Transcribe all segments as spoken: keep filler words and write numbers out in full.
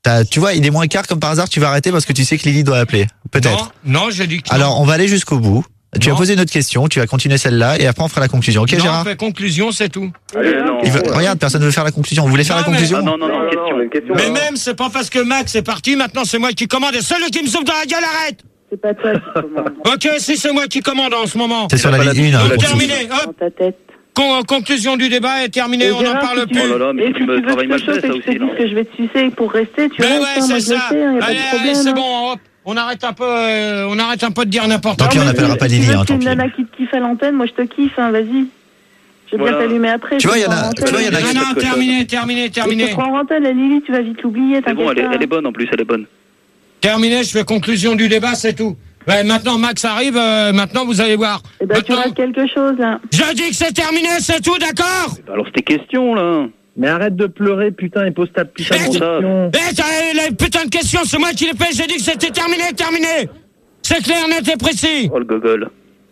T'as, tu vois, il est moins quart comme par hasard, tu vas arrêter parce que tu sais que Lily doit appeler. Peut-être. Non, non, j'ai dit que non. Alors, on va aller jusqu'au bout. Tu Non. vas poser une autre question, tu vas continuer celle-là et après on fera la conclusion. Ok, non, Gérard? on fait conclusion, c'est tout. Allez, non. Il veut- Regarde, personne ne veut faire la conclusion. Vous voulez faire Non, la mais- conclusion? Ah, non, non, non, question. une question. Mais même, c'est pas parce que Max est parti, maintenant c'est moi qui commande. Et celui qui me souffle dans la gueule, arrête! C'est pas toi qui commande. Ok, si c'est moi qui commande en ce moment. C'est sur la Pas la ligne un. la Donc, la terminé, Dans hop, ta tête. con- conclusion du débat est terminée, Et on n'en Gérard, parle si tu plus. veux- Oh là là, mais et tu si me tu veux travailles que mal je te fait, chauffe ça et que je te aussi, non? dise que je vais te sucer pour rester, tu Mais restes, ouais, hein, moi c'est je le ça. sais, hein, y a pas Allez, de allez, problème. c'est hein. bon, hop. On arrête un peu, euh, on arrête un peu de dire n'importe Tant quoi. pis, on mais n'appellera si- pas si Lily, tu veux hein, que tant une pis. nana qui te kiffe à l'antenne, moi je te kiffe, hein, vas-y. Je vais Voilà. bien t'allumer après. Tu vois, je y en te a- prends en tu vois, y en a antenne. qui- Non, non, terminé, terminé, Et je terminé. te prends en antenne, la Lily, tu vas vite l'oublier, C'est bon, t'inquiète elle est, pas. elle est bonne en plus, elle est bonne. Terminé, je fais conclusion du débat, c'est tout. Ouais, maintenant Max arrive, euh, maintenant vous allez voir. Eh ben tu Maintenant, rates quelque chose, là. je dis que c'est terminé, c'est tout, d'accord? Alors c'était question là. Mais arrête de pleurer, putain, et pose ta putain de Eh, question. Eh, t'as la putain de question, c'est moi qui l'ai fait, j'ai dit que c'était terminé, terminé. C'est clair, net et précis. Oh le gogol.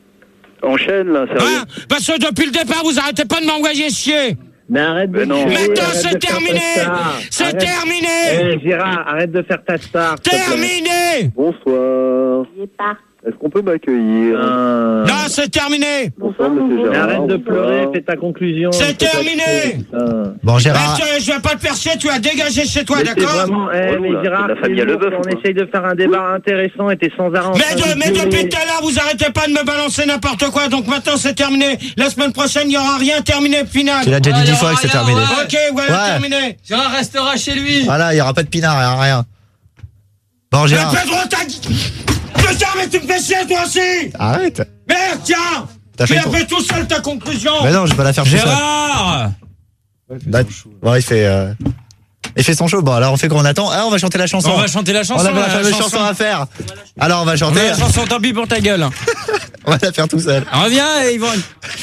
Enchaîne là, sérieux. Hein? Parce que depuis le départ, vous arrêtez pas de m'envoyer chier. Mais arrête de Mais non. chialer, Maintenant, arrête c'est de faire terminé. ta star. C'est Arrête- terminé. Eh, Gérard, arrête de faire ta star. s'il te plaît. Terminé. Bonsoir. J'y ai pas. Est-ce qu'on peut m'accueillir Non, c'est terminé. Bonsoir, Mais bonjour. arrête de pleurer, fais ta conclusion. C'est Fais ta- terminé. Putain. Bon, Eh, Gérard. je, je vais pas te faire chier, tu vas dégager chez toi, Mais c'est d'accord? vraiment, eh, Relou, mais là. Gérard, C'est la famille c'est à lourd, Leboeuf, on quoi. essaye de faire un débat intéressant et t'es sans arrêt. en Mais, train de, mais gueuler. depuis tout à l'heure, vous arrêtez pas de me balancer n'importe quoi, donc maintenant c'est terminé. La semaine prochaine, il y aura rien, terminé, final. Tu l'as déjà dit dix fois que c'est terminé. Ok, voilà, Ouais. terminé. Gérard restera chez lui. Voilà, il n'y aura pas de pinard, rien, rien. Bon, Mais Gérard. Pedro, t'as dit... Putain, mais tu me fais chier, toi aussi. Arrête. Merde, tiens. T'as Tu fait l'as ton- fait tout seul, ta conclusion. Mais non, je vais pas la faire tout seul. Gérard. Bah, bon, il fait, euh, il fait son show. Bon, alors on fait qu'on attend. Ah, on va chanter la chanson. On va chanter la chanson. On avait la la fameuse chanson. chanson à faire. Alors on va On chanter. a la chanson, tant pis pour ta gueule. On va la faire tout seul. Reviens, Yvonne.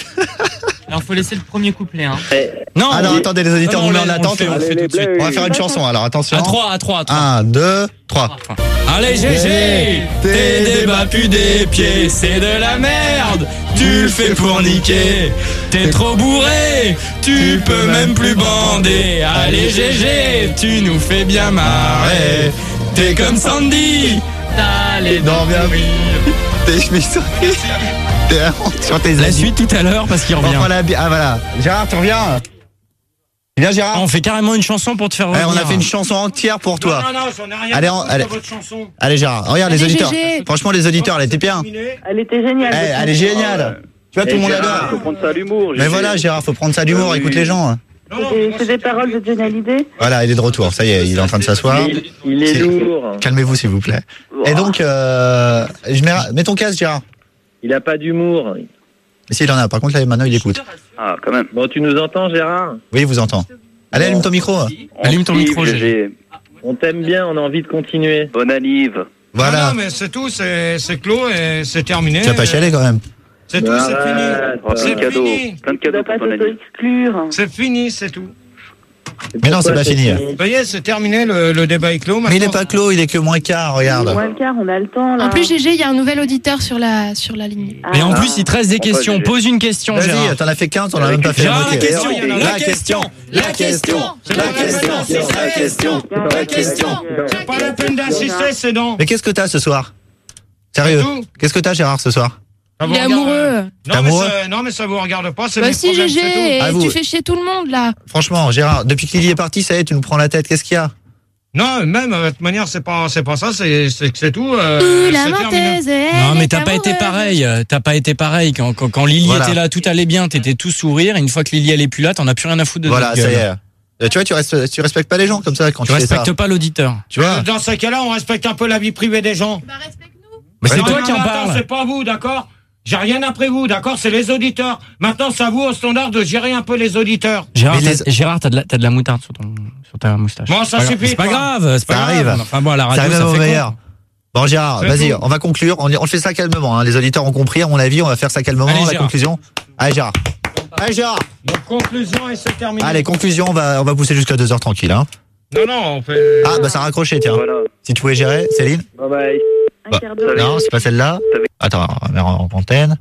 Alors faut laisser le premier couplet hein. Non. Alors on- attendez, les auditeurs, Non, on on met en le- on le attente. fait, on le fait tout de suite. On va faire une chanson. Alors attention. À trois, à trois, à trois. Un, deux, trois. Allez, G G, tes débats puent des pieds, c'est de la merde, tu le fais pour niquer, t'es trop bourré, tu peux même plus bander, allez G G, tu nous fais bien marrer, t'es comme Sandy, t'as les dents bien T'es chemise sur T'es sur tes La ailes. suite tout à l'heure parce qu'il Bon, revient. voilà, ah voilà. Gérard, tu reviens. Tu viens, Gérard. On fait carrément une chanson pour te faire Eh, revenir. on a fait une chanson entière pour toi. Non, non, non, j'en ai rien Allez, à on- foutre allez. de votre chanson. Allez, Gérard, regarde les Allez, auditeurs. G G. Franchement, les auditeurs, elle était bien. Terminé. Elle était géniale. Eh, votre elle est chanson. géniale. Tu vois, tout le monde Gérard, adore. faut prendre ça à l'humour. Mais G G. voilà, Gérard, faut prendre ça d'humour. Euh, Écoute oui. les gens. Non, non, C'est moi, c'est des c'était paroles de terminé. Johnny Hallyday. Voilà, il est de retour. Ça y est, il est en train de s'asseoir. Il, il est C'est- lourd. Calmez-vous, s'il vous plaît. Et donc, euh, je mets, mets ton casque, Gérard. Il a pas d'humour. Mais s'il en a, par contre, là, maintenant, il écoute. Ah, quand même. Bon, tu nous entends, Gérard? Oui, il vous entend. Allez, allume ton micro. Allume ton Steve, micro, G G. On t'aime bien, on a envie de continuer. Bonne anniv. Voilà. Non, non, mais c'est tout, c'est c'est clos et c'est terminé. Tu vas pas chialer quand même. C'est tout, c'est Arrête. fini. Oh, plein de C'est cadeaux. fini. Plein de Tu cadeaux dois pour pas ton anniv. t'auto-exclure. C'est fini, c'est tout. Mais non, c'est pas fini. Ça y est, c'est terminé, le, le débat est clos. Mais il est Maintenant, pas clos, il est que moins quart, regarde. Moins le quart, on a le temps, là. En plus, G G, il y a un nouvel auditeur sur la, sur la ligne. Ah. Et en plus, il te reste des questions. G G. Pose une question, Vas-y, Gérard. t'en as fait quinze, on a même pas fait Gérard, la la moitié. question, Il y en a- la question, la question, la question, la question, la question. c'est pas la peine d'insister, c'est non. Mais qu'est-ce que t'as ce soir? Sérieux? C'est tout. Qu'est-ce que t'as, Gérard, ce soir? Ça vous Il est regarde, amoureux. euh, T'es Non mais, amoureux ça, non, mais ça vous regarde pas, c'est Bah mes si, problèmes, G G, c'est tout. et Ah, vous- tu fais chier tout le monde, là. Franchement, Gérard, depuis que Lily est partie, ça y est, tu nous prends la tête. Qu'est-ce qu'il y a? Non, même, euh, de toute manière, c'est pas, c'est pas ça, c'est, c'est que c'est tout. Euh, Ouh, la c'est terminé. menteuse, elle Non, mais est t'as pas été amoureuse. pareil. T'as pas été pareil. Quand, quand, quand Lily Voilà. était là, tout allait bien, t'étais tout sourire. Une fois que Lily elle est plus là, t'en as plus rien à foutre de Voilà, notre ça y gueule. est. Euh, Tu vois, tu, restes, tu respectes pas les gens comme ça quand tu, Tu fais ça. respectes pas l'auditeur. Tu vois? Euh, Dans ce cas-là, on respecte un peu la vie privée des gens. Bah, respecte-nous. Mais c'est Non, toi non, qui en non, attends, parles. c'est pas vous, d'accord? J'ai rien après vous, d'accord? C'est les auditeurs. Maintenant, c'est à vous, au standard, de gérer un peu les auditeurs. Gérard, Mais t'as, les- Gérard, t'as de la, t'as de la moutarde sur ton, sur ta moustache. Bon, ça C'est pas suffit, grave. C'est pas quoi. grave, c'est pas Ça grave. arrive. Enfin bon, à la Ça radio, arrive ça, même au fait meilleur. con. Bon, Gérard, C'est vas-y, tout. on va conclure. On, on le fait ça calmement. Hein. Les auditeurs ont compris, à mon avis, on va faire ça calmement. Allez, la Gérard. conclusion. Allez, Gérard. Allez, Gérard. Donc, conclusion, et c'est terminé. Allez, conclusion, on va, on va pousser jusqu'à deux heures tranquille. Hein. Non, non, on fait. Ah, bah ça a raccroché, tiens. Voilà. Si tu pouvais gérer, Céline? Bye bye. Un Bah, quart d'heure. Non, c'est pas celle-là. Attends, on va mettre en antenne.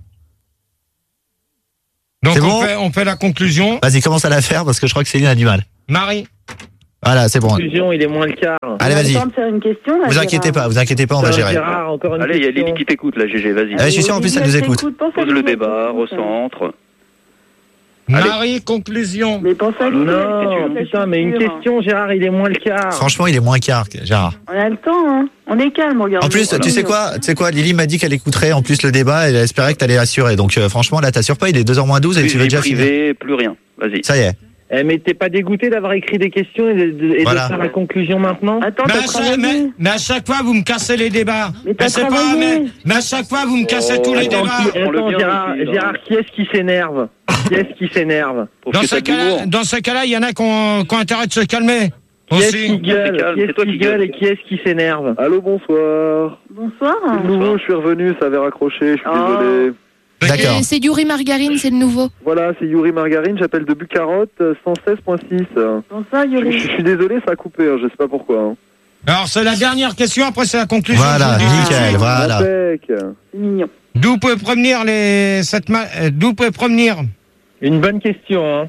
Donc, C'est on, bon fait, on fait la conclusion. Vas-y, commence à la faire parce que je crois que Céline a du mal. Marie, Voilà, c'est bon. Conclusion, il est moins le quart. Allez, vas-y. On a le temps de faire une question, là, Vous inquiétez Gérard. pas, vous inquiétez pas, on va gérer. Gérard, encore une Allez, il y a question. Lily qui t'écoute là, G G, vas-y. Ah, je suis sûr, en plus, elle nous écoute. Pense à Pose le Lily, débat, écoute. recentre. Allez. Marie, conclusion. Mais pense à Lily, Non, la putain, mais une culture. question, Gérard, il est moins le quart. Franchement, il est moins quart, Gérard. On a le temps, hein. On est calme, regarde. En plus, Voilà. tu sais quoi, tu sais quoi, Lily m'a dit qu'elle écouterait en plus le débat et elle espérait que t'allais assurer. Donc, euh, franchement, là, t'assures pas, il est deux heures moins douze et Plus tu veux vie déjà finir. privée, plus rien. Vas-y. Ça y est. Eh, mais t'es pas dégoûté d'avoir écrit des questions et de, de- et Voilà. de faire la conclusion maintenant? Attends, Mais t'as à, chaque, travaillé. mais, mais à chaque fois, vous me cassez les débats. Mais t'as c'est pas, travaillé. mais, mais à chaque fois, vous me cassez Oh, tous les Attends, débats. qui- On le attends, bien Gérard, aussi, là. Gérard, qui est-ce qui s'énerve? Qui est-ce qui s'énerve? Pour Dans que ce t'as de cas-là, l'humour. dans ce cas-là, il y en a qui ont, qui ont intérêt de se calmer. Qui est-ce Aussi. qui gueule? calme, Qui est-ce c'est toi qui qui gueule gueule. et qui est-ce qui s'énerve? Allô, bonsoir. Bonsoir. De nouveau, je suis revenu, ça avait raccroché, je suis Oh. désolé. D'accord. Et C'est Yuri Margarine, c'est le nouveau. Voilà, c'est Yuri Margarine, j'appelle de Bucarotte, cent seize point six. Bonsoir, Je, Yuri. je suis désolé, ça a coupé, hein, je sais pas pourquoi. Hein. Alors, c'est la dernière question, après, c'est la conclusion. Voilà, Je vous le dis. nickel, voilà. Impec. C'est mignon. D'où peut provenir les, cette ma- euh, d'où peut provenir? Une bonne question, hein.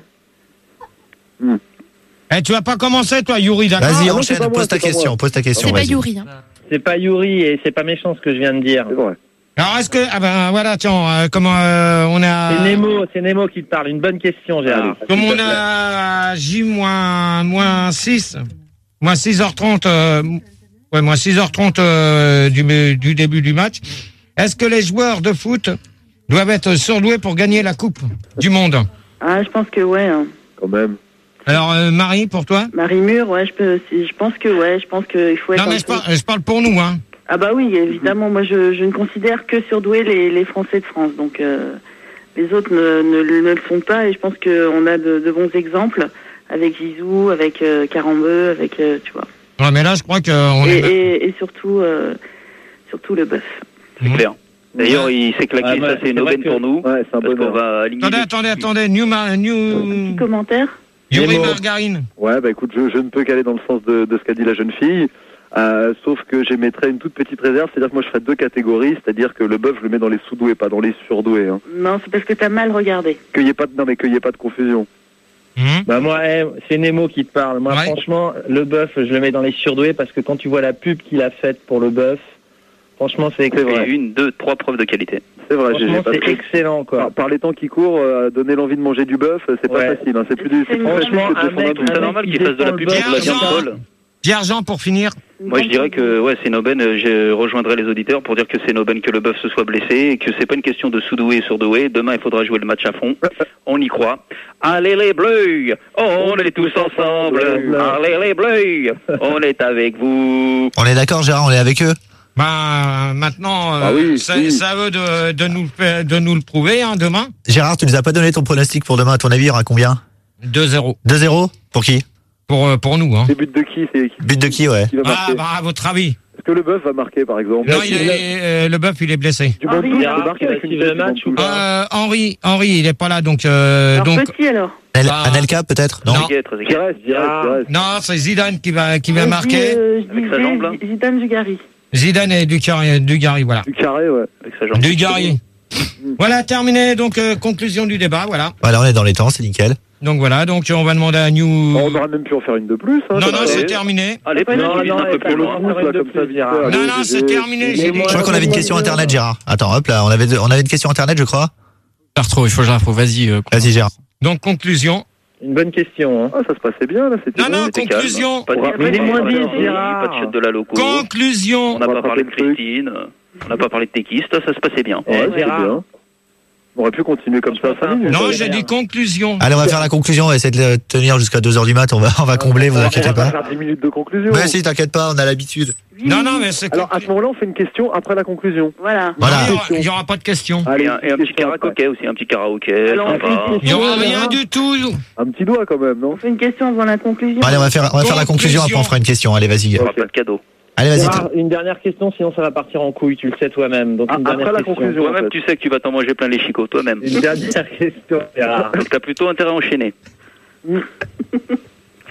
Eh, tu vas pas commencer, toi, Yuri, d'accord? Vas-y, non, enchaîne, c'est pas moi, pose ta c'est pas question, moi. pose ta question. C'est pas vas-y. Yuri. Hein. C'est pas Yuri et c'est pas méchant ce que je viens de dire. C'est vrai. Alors, est-ce que, ah ben, voilà, tiens, euh, comment, euh, on a, C'est Nemo, c'est Nemo qui te parle. Une bonne question, Gérard. comme Tout on à fait. a J moins, moins six, moins six heures trente, euh, ouais, moins six heures trente, euh, du, du début du match, est-ce que les joueurs de foot doivent être surdoués pour gagner la Coupe du Monde? Ah, je pense que ouais. Hein. Quand même. Alors, euh, Marie, pour toi? Marie Mur, ouais, je peux. si- Je pense que ouais, je pense qu'il faut être. Non, mais un je peu- parle, je parle pour nous, hein. Ah bah oui, évidemment. Moi, je, je ne considère que surdoués les, les Français de France. Donc euh, les autres ne, ne, ne le font pas. Et je pense qu'on a de, de bons exemples avec Zizou, avec euh, Carambeu, avec euh, tu vois. Ouais, mais là, je crois qu'on Et, est... et, et surtout, euh, surtout le bœuf. C'est clair. D'ailleurs, il s'est claqué, Ah, ouais, ça c'est c'est une vrai aubaine que- pour nous. Ouais, c'est un Parce qu'on bonheur. va aligner. Attendez, les- attendez, attendez, New, Mar- New... Petit commentaire. Yuri Nemo. Margarine. Ouais, bah écoute, je, je ne peux qu'aller dans le sens de, de ce qu'a dit la jeune fille. Euh, sauf que j'émettrais une toute petite réserve, c'est-à-dire que moi je ferais deux catégories, c'est-à-dire que le bœuf je le mets dans les sous-doués, pas dans les surdoués. Hein. Non, c'est parce que t'as mal regardé. Qu'il y ait pas de, non mais qu'il y ait pas de confusion. Hum. Bah moi, eh, c'est Nemo qui te parle. Moi, Ouais. franchement, le bœuf, je le mets dans les surdoués parce que quand tu vois la pub qu'il a faite pour le bœuf, franchement, c'est C'est excellent. vrai. Et une, deux, trois preuves de qualité. C'est vrai, j'ai Franchement, pas c'est excellent, quoi. par, par les temps qui courent, euh, donner l'envie de manger du bœuf, c'est pas Ouais. facile. Hein. C'est plus du. C'est c'est une plus Franchement, facile que de un défendre mec, un bœuf. C'est normal qui qu'il fasse de la défend pub le pour de la bœuf, viande Jean. folle. Pierre-Jean, pour finir. Moi, je dirais que ouais, c'est une aubaine. euh, Je rejoindrai les auditeurs pour dire que c'est une aubaine que le bœuf se soit blessé et que c'est pas une question de sous-doué et surdoué. Demain, il faudra jouer le match à fond. On y croit. Allez les Bleus, on est tous ensemble. Allez les Bleus, on est avec vous. On est d'accord, Gérard, on est avec eux. Bah, maintenant, euh, Ah oui, c'est oui. c'est à eux de, de, nous, le faire- de nous le prouver, hein, demain. Gérard, tu nous as pas donné ton pronostic pour demain, à ton avis, il y aura combien? deux zéro. deux zéro? Pour qui? Pour, euh, pour nous, hein. Les buts de qui c'est qui, But de qui, ouais? qui va Ah, marquer bah, à votre avis. Est-ce que le bœuf va marquer par exemple Non, il est, euh, le bœuf, il est blessé. Du bon Henri, tout, Gérard, il peut marquer il va avec une suivre tête, le match du bon ou tout. pas Euh, Henri, Henri, il est pas là, donc, euh, Alors donc, petit alors. Anel- Bah, Anelka, peut-être? Non? non. Très très Qui reste, qui reste, qui reste. non, c'est Zidane qui va, qui va Je dis, marquer. euh, je Avec sa disais jambe, là. Zidane Dugarry. Zidane et Dugarry, Dugarry, voilà. Du carré, ouais. Avec sa jambe. Dugarry. Voilà, terminé, donc, euh, conclusion du débat, voilà. Voilà, on est dans les temps, c'est nickel. Donc voilà, donc on va demander à New... On aurait même pu en faire une de plus. Hein, Non, ça non, va c'est aller. terminé. Allez, Non, non, non, un peu non, plus pas loin. loin. Là, de comme ça, plus, vite Gérard. fait, Non, allez, non, j'ai- c'est terminé, j'ai dit. Je crois qu'on avait une question internet, Gérard. Attends, hop là, on avait, on avait une question internet, je crois. Je la retrouve, il faut que je la retrouve. Vas-y. euh, Vas-y, Gérard. Donc, conclusion. Une bonne question, hein. Ah, ça se passait bien là, c'était Non, bon. non, C'était conclusion. calme. Pas de Mais il est moins dix, pas de Gérard. pas de chute de la loco. Conclusion. On n'a On va pas parlé de rattraper le truc. Christine. On n'a pas parlé de Téquiste. Ça se passait bien. Ouais, Eh, c'était Gérard. bien. On aurait pu continuer comme ça cinq minutes. Non, Ouais. j'ai dit conclusion. Allez, on va faire la conclusion, on va essayer de le tenir jusqu'à deux heures du mat, on va, on va combler, vous On va- inquiétez on va pas. faire dix minutes de conclusion. Mais si, t'inquiète pas, on a l'habitude. Non, non, mais c'est... Alors à ce moment-là, on fait une question après la conclusion. Voilà. Voilà. Non, il y aura- il n'y aura pas de questions. Allez, Et un, et un une petit question après. karaoké aussi, un petit karaoké. Alors, on sympa. fait une Il n'y aura Ouais, rien Gérard. du tout. Un petit doigt quand même, non On fait une question avant la conclusion. Allez, on va faire, on va faire la conclusion, après on fera une question. Allez, vas-y. Il n'y aura pas de cadeau. Allez, vas-y. Gérard, une dernière question, sinon ça va partir en couille, tu le sais toi-même. Donc Ah, une après dernière la question. conclusion. Toi-même, en fait. tu sais que tu vas t'en manger plein les chicots, toi-même. Une dernière question, Gérard. Donc t'as plutôt intérêt à enchaîner.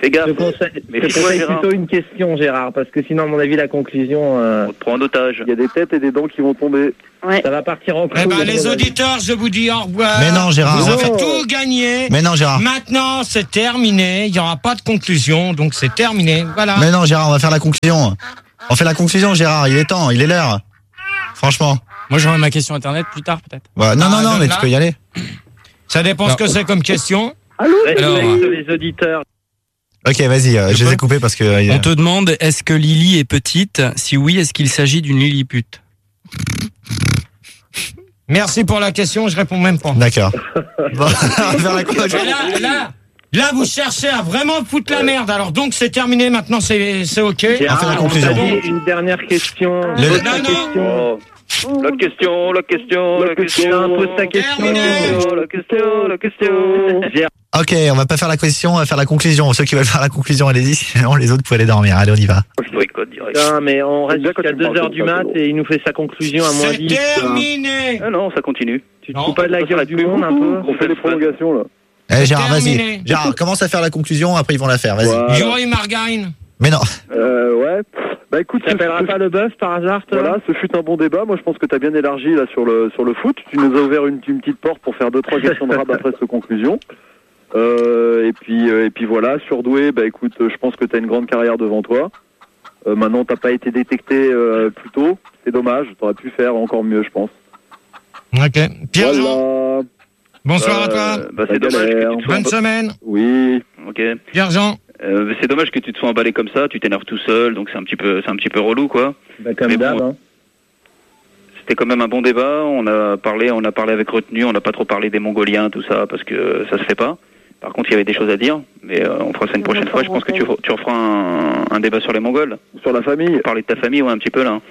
Fais gaffe. Je te conseille, Mais je te fais-toi, conseille Gérard. plutôt une question, Gérard, parce que sinon, à mon avis, la conclusion, euh, On te prend en otage. Il y a des têtes et des dents qui vont tomber. Ouais. ça va partir en Eh couille, ben, à les mon avis. auditeurs, je vous dis au revoir. Mais non, Gérard. Vous on va avez faire- tout gagné. Mais non, Gérard. Maintenant, c'est terminé. Il n'y aura pas de conclusion, donc c'est terminé. Voilà. Mais non, Gérard, on va faire la conclusion. On fait la conclusion, Gérard. Il est temps, il est l'heure. Franchement. Moi, j'aurai ma question internet plus tard, peut-être. Ouais, non, Ah, non, non, mais donne-la. tu peux y aller. Ça dépend ce que c'est comme question. Respecte Alors, les auditeurs. Ok, vas-y, euh, je les ai coupés parce que. euh, On te demande, est-ce que Lily est petite? Si oui, est-ce qu'il s'agit d'une Lillipute? Merci pour la question, je réponds même pas. D'accord. Bon, on va faire la conclusion. Et Là, là, là, vous cherchez à vraiment foutre la merde. Alors donc c'est terminé. Maintenant c'est c'est ok. Gérard, fait la on conclusion. t'a dit une dernière question. Le- Pose ta Non, non. question. Oh. La question, la question, la question. Pose ta question. Terminé. La question, la question. Gérard, Ok, on va pas faire la question, on va faire la conclusion. Ceux qui veulent faire la conclusion, allez-y. Sinon, les autres, vous pouvez aller dormir. Allez, on y va. Je boycotte direct. putain, mais on reste bien quand jusqu'à tu me parles deux heures comme du ça, mat c'est bon. et il nous fait sa conclusion à moins C'est dix. putain. terminé. Ah non, ça continue. Tu te Non, fous pas de la ça gueule va du plus monde un peu? On fait les prolongations, là. Eh, Gérard, terminé. vas-y. Gérard, commence à faire la conclusion, après ils vont la faire. Vas-y. Voilà. Joey Margarine. Mais non. Euh, ouais. Bah écoute, Tu t'appelleras ce- pas le bœuf par hasard, toi? Voilà, ce fut un bon débat. Moi, je pense que tu as bien élargi là sur le sur le foot. Tu nous as ouvert une, une petite porte pour faire deux trois questions de rap après cette conclusion. Euh, et puis euh, et puis voilà, surdoué. Bah écoute, euh, je pense que tu as une grande carrière devant toi. Euh, maintenant, t'as pas été détecté euh, plus tôt. C'est dommage. T'aurais pu faire encore mieux, je pense. Ok. Pierre-Jean. Voilà. Bonsoir Euh, à toi. Bah, c'est La dommage que galère. tu te sois Bonne semaine. Oui. Ok. Pierre-Jean. Euh, c'est dommage que tu te sois emballé comme ça. Tu t'énerves tout seul, donc c'est un petit peu, c'est un petit peu relou, quoi. Bah, comme Mais d'hab, bon. hein. C'était quand même un bon débat. On a parlé, on a parlé avec retenue. On n'a pas trop parlé des Mongoliens, tout ça, parce que ça se fait pas. Par contre, il y avait des choses à dire, mais euh, on fera ça une prochaine fois. Je pense que tu, re- tu referas un, un débat sur les Mongols. Sur la famille. Parler de ta famille, ouais, un petit peu là.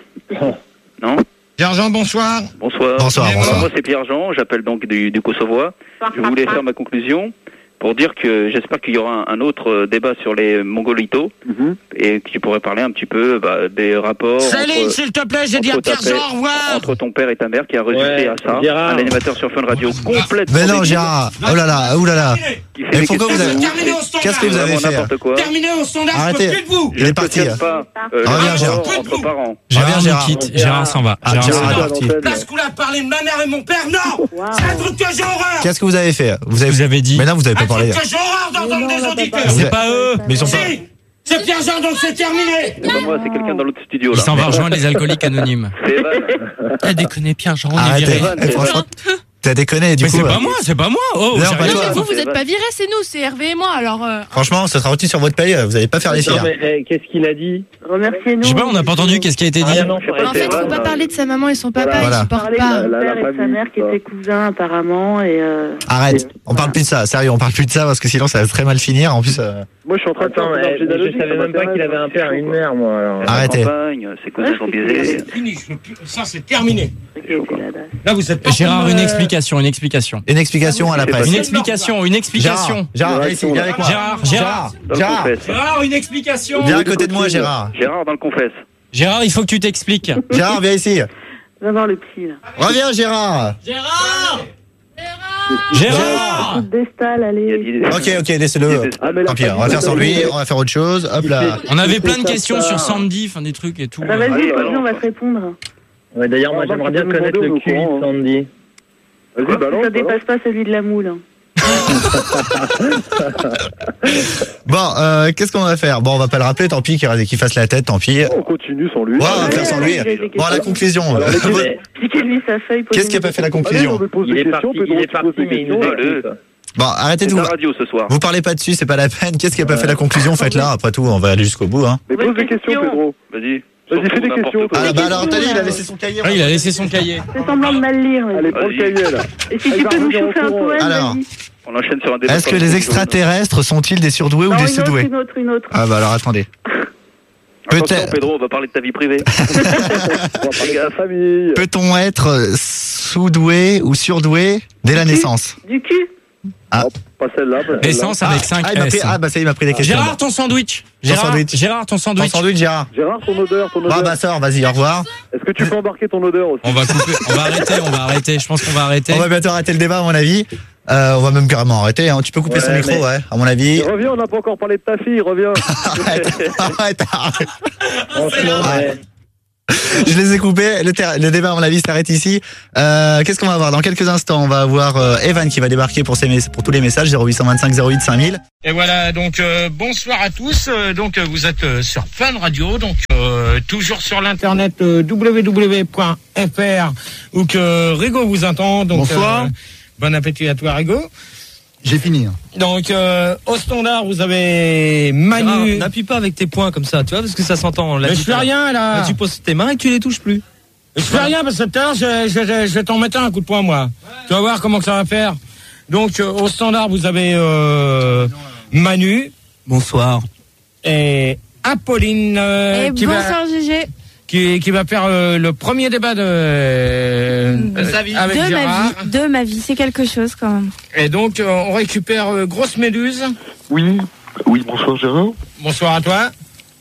Non. Pierre-Jean, bonsoir. Bonsoir. Bonsoir, Mais bonsoir. Alors, moi, c'est Pierre-Jean. J'appelle donc du, du Kosovois. Je voulais faire ma conclusion pour dire que j'espère qu'il y aura un, un autre euh, débat sur les Mongolitos Mhm. et que tu pourrais parler un petit peu bah, des rapports Céline, entre, s'il te plaît, j'ai dit à entre ta Pierre-Jean, paix- au revoir. entre ton père et ta mère qui a résulté Ouais, à ça. Gérard. Un animateur sur Fun Radio complètement Mais non, débile, Gérard. Oh là là, oh là là. qui fait Mais des pourquoi questions vous avez- de ouf, Terminé au standard. Qu'est-ce que vous avez vraiment fait n'importe quoi. Terminé au standard, je peux Arrêtez. plus de vous. Il est parti. Je ne pas euh, Ah, le reviens, rapport Gérard. entre parents. Gérard Reviens, nous Gérard. quitte. Gérard s'en va. Ah, Gérard Gérard s'en est va. parti. Parce qu'on a parlé de ma mère et mon père, non. C'est un truc que j'ai horreur. Qu'est-ce que vous avez fait vous avez... Vous avez dit. Mais non, vous avez Un pas parlé. truc que j'ai horreur d'entendre des auditeurs. C'est pas eux. Mais ils sont pas. Si, c'est Pierre-Jean, donc c'est terminé. C'est pas moi, c'est quelqu'un dans l'autre studio Il là. s'en va rejoindre les alcooliques anonymes. C'est Evan. T'as déconné, Pierre-Jean, on est Arrêtez. viré. Eh, franchement, t'as déconné, du Mais coup. c'est euh, pas moi, c'est pas moi. Oh, Non, j'ai pas rien toi. dit. Mais vous, vous c'est êtes vrai. pas virés, c'est nous, c'est Hervé et moi, alors... euh, Franchement, ça sera retenu sur votre paye. Vous allez pas faire les Non, filles. mais eh, qu'est-ce qu'il a dit? Remerciez-nous. Je sais pas, on n'a pas entendu qu'est-ce qui a été dit. Ah, non, faut En fait, rester faut pas Evan, parler de sa maman et son papa, Voilà. ils supportent Parler pas. de son La- la père et de sa famille, mère qui ça. étaient cousins apparemment et euh, Arrête. On parle plus de ça. Sérieux, on parle plus de ça parce que sinon ça va très mal finir. En plus, euh, Moi, je suis en train de faire Attends, un mais, arbre mais je généalogique, savais ça même pas qu'il avait un père et une mère, moi. Alors. La Arrêtez. campagne, ses cousins sont biaisés. C'est fini, je peux plus- ça c'est terminé. qui étaient la dasse. Là vous êtes pas Gérard, comme, une euh, explication, une explication. une explication à la presse. Une explication, une explication. Gérard, Gérard, viens ici, viens avec moi. Gérard, Gérard, Dans le Gérard, confesse. Gérard, une explication. viens à côté de moi, Gérard. Gérard dans le confesse. Gérard, il faut que tu t'expliques. Gérard, viens ici. Va voir le psy là. Reviens, Gérard. Gérard. Gérard. Destal, Il a allez. dit- Ok, ok, laissez-le. Ah, mais la Tant pis, on va famille, faire sans lui. c'est- On va faire autre chose. Hop là. On avait Il plein fait de ça, questions ça. sur Sandy, enfin des trucs et tout. Bah vas-y, Allez, vas-y, on balance. va te répondre. Ouais, d'ailleurs, moi, Ah, j'aimerais bah, bien tu peux connaître nous le demander, cul on est au de courant, Sandy. Vas-y, balance. Ça balance. dépasse pas celui de la moule. hein. Bon, euh, qu'est-ce qu'on va faire? Bon, on va pas le rappeler, tant pis, qu'il qu'il fasse la tête, tant pis. Ouais, On continue sans lui. on va Ouais, faire sans ouais, lui. ouais, j'ai des Bon, à la questions. conclusion. Alors, les Mais Piquez-lui sa feuille. Qu'est-ce qui a pas fait la Allez, on conclusion? me pose il des est questions, parti, Pedro, il est tu poses parti, des mais il nous questions. Allez. écoute. Bon, arrêtez de C'est vous. la radio ce soir. Vous parlez pas dessus, c'est pas la peine. Qu'est-ce qui a pas fait la conclusion? Faites-la. Après tout, on va aller jusqu'au bout, hein. Mais pose des questions, Pedro. Vas-y. Vas-y, fais des N'importe questions, quoi. Ah, des bah alors, questions, Tali, il a là. laissé son cahier. Ah, il a laissé son cahier. Fais semblant de mal lire. vas-y. Allez, prends le Vas-y. cahier, là. Et si Ah, tu il va peux nous revenir au chauffer un courant. poème, Alors. vas-y. On enchaîne sur un débat. Est-ce sur que la les conclusion. extraterrestres sont-ils des surdoués ou Non, des une autre, surdoués? une autre, une autre. Ah, bah alors, attendez. Attention, Peut-être. Pedro, on va parler de ta vie privée. On va parler de ta famille. Peut-on être sous-doué ou surdoué dès la Du cul. naissance? Du cul. Ah. Pas celle-là. pas celle-là. Essence avec cinq Ah, il m'a pris, S. ah, bah ça, il m'a pris les questions. Gérard, ton sandwich. Ton Gérard, sandwich. Gérard, ton Ton sandwich. sandwich, Gérard. Gérard, ton odeur, ton Bon, odeur. bah, sors, vas-y, au revoir. Est-ce que tu peux embarquer ton odeur aussi? On va couper, on va arrêter, on va arrêter. Je pense qu'on va arrêter. On va bientôt arrêter le débat, à mon avis. Euh, on va même carrément arrêter. Hein. Tu peux couper Ouais, son micro, mais- ouais, à mon avis. Reviens, on n'a pas encore parlé de ta fille, reviens. Arrête, arrête, arrête. Franchement, Ouais. Je les ai coupés. Le, ter- le débat, à mon avis, s'arrête ici. Euh, qu'est-ce qu'on va avoir dans quelques instants? On va avoir euh, Evan qui va débarquer pour, ses mes- pour tous les messages. zéro huit cent vingt-cinq zéro huit cinq mille. Et voilà, donc euh, bonsoir à tous. Euh, donc euh, vous êtes euh, sur Fun Radio, donc euh, toujours sur l'internet euh, w w w point f r où que Rigo vous attend. Donc, Bonsoir. euh, bon appétit à toi, Rigo. J'ai fini. hein. Donc euh, au standard, vous avez Gérard, Manu. n'appuie pas avec tes poings comme ça, tu vois, parce que ça s'entend. Mais je fais rien là. Là, tu poses tes mains et tu les touches plus. Je fais rien parce que tout à l'heure, je, je, je, je vais t'en mettre un coup de poing, moi. Tu vas voir comment que ça va faire. Donc, euh, au standard, vous avez euh, Manu Bonsoir. et Apolline euh, Et qui, va, bonsoir Gégé. qui, qui va faire euh, le premier débat de, euh, avec de ma Gérard. vie, de ma vie, c'est quelque chose quand même. Et donc, euh, on récupère euh, Grosse Méduse. Oui, oui, bonsoir Gérard. Bonsoir à toi.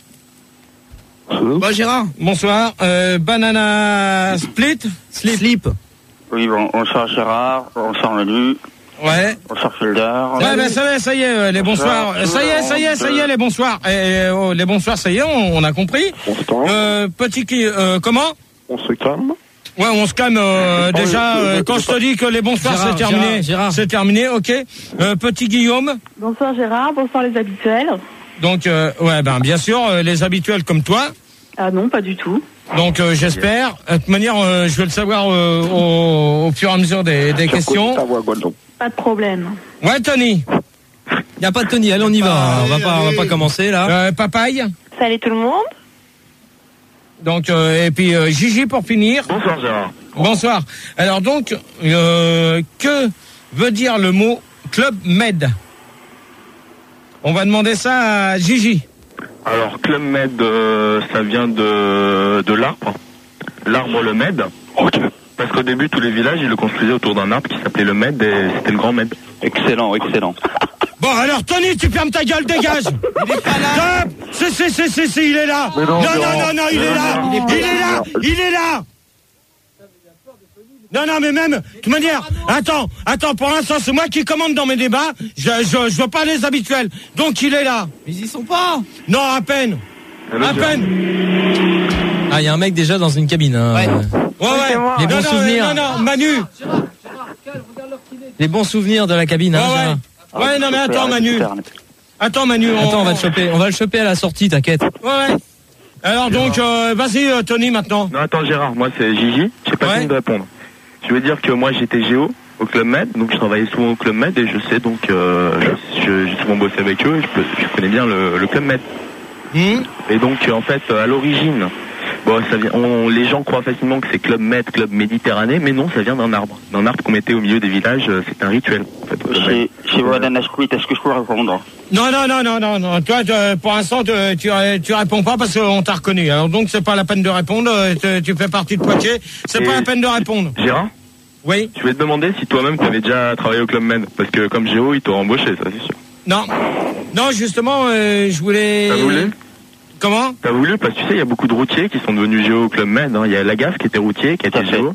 Bon, Gérard. Bonsoir. Euh, Banana Split. Slip. Slip. Oui, bon, on sort Gérard, on sort Manu, Ouais. on sort Felder. Ouais, ben ça y est, ça y est, euh, les bonsoirs. Euh, Ça y est, ça y est, ça y est, les bonsoirs. Et, euh, oh, les bonsoirs, ça y est, on, on a compris. On se calme, Euh, petit qui, euh, comment? on se calme. Ouais, on se calme. Euh, déjà, euh, quand je te dis que les bonsoirs Gérard, c'est terminé, Gérard, Gérard. c'est terminé, ok. Euh, petit Guillaume. Bonsoir Gérard, bonsoir les habituels. Donc, euh, ouais, ben bien sûr, euh, les habituels comme toi. Ah non, pas du tout. Donc, euh, j'espère. De toute manière, euh, je vais le savoir euh, au, au fur et à mesure des, des questions. Ta voix, Guadeloupe. Pas de problème. Ouais, Tony. Y a pas de Tony, allez, on y va. hein. On va pas, on va pas commencer là. Euh, Papaye. Salut tout le monde. Donc, euh, et puis euh, Gigi pour finir. Bonsoir Gérard. Bonsoir. Alors donc, euh, que veut dire le mot Club Med? On va demander ça à Gigi. Alors, Club Med, euh, ça vient de, de l'arbre. L'arbre le Med. Ok. Parce qu'au début, tous les villages, ils le construisaient autour d'un arbre qui s'appelait le Med et c'était le Grand Med. Excellent, excellent. Bon, alors Tony, tu fermes ta gueule, dégage. Il est pas là. Stop. C'est, c'est, c'est, c'est, c'est, il est là. Mais Non, non, non, non. non, non, il est là. Non, non, Il est là. Il est là. Non, non, mais même, de toute manière, attends, attends, pour l'instant, c'est moi qui commande dans mes débats. Je, je, je veux pas les habituels. Donc, il est là. Mais ils y sont pas. Non, à peine. À peine. Ah, il y a un mec déjà dans une cabine. Hein. Ouais. Ouais, ouais. Les bons non, non, souvenirs. non, non, Manu. Les bons souvenirs de la cabine. Ouais, Hein, Gérard. ouais. Ouais, non, mais attends, Manu. Attends, Manu. Attends, on va te choper. On va le choper à la sortie, t'inquiète. Ouais, ouais. Alors, donc, euh, vas-y, euh, Tony, maintenant. Non, attends Gérard, moi c'est Gigi. J'ai pas Ouais. fini de répondre. Je veux dire que moi j'étais géo au Club Med, donc je travaillais souvent au Club Med et je sais donc, euh, je- j'ai souvent bossé avec eux et je, peux- je connais bien le, le Club Med. Hum. Et donc en fait à l'origine, bon, ça vient, on, les gens croient facilement que c'est Club Med, Club Méditerranée, mais non, ça vient d'un arbre, d'un arbre qu'on mettait au milieu des villages. euh, C'est un rituel. En fait, au Club Med. Chez, chez Banana Split, est-ce que je peux répondre? Non, non, non, non, non, non. Toi, tu- pour l'instant, tu, tu, tu réponds pas parce qu'on t'a reconnu. Alors donc, c'est pas la peine de répondre. euh, Tu, tu fais partie de Poitiers. C'est Et- pas la peine de répondre. Gérard, Oui. je vais te demander si toi-même tu avais déjà travaillé au Club Med, parce que comme géo, ils t'auraient embauché, ça c'est sûr. Non. Non, justement, euh, je voulais. T'as voulu Comment? T'as voulu, parce que tu sais, il y a beaucoup de routiers qui sont devenus géo au Club Med. hein. Il y a Lagaffe qui était routier, qui Tout à était fait. géo.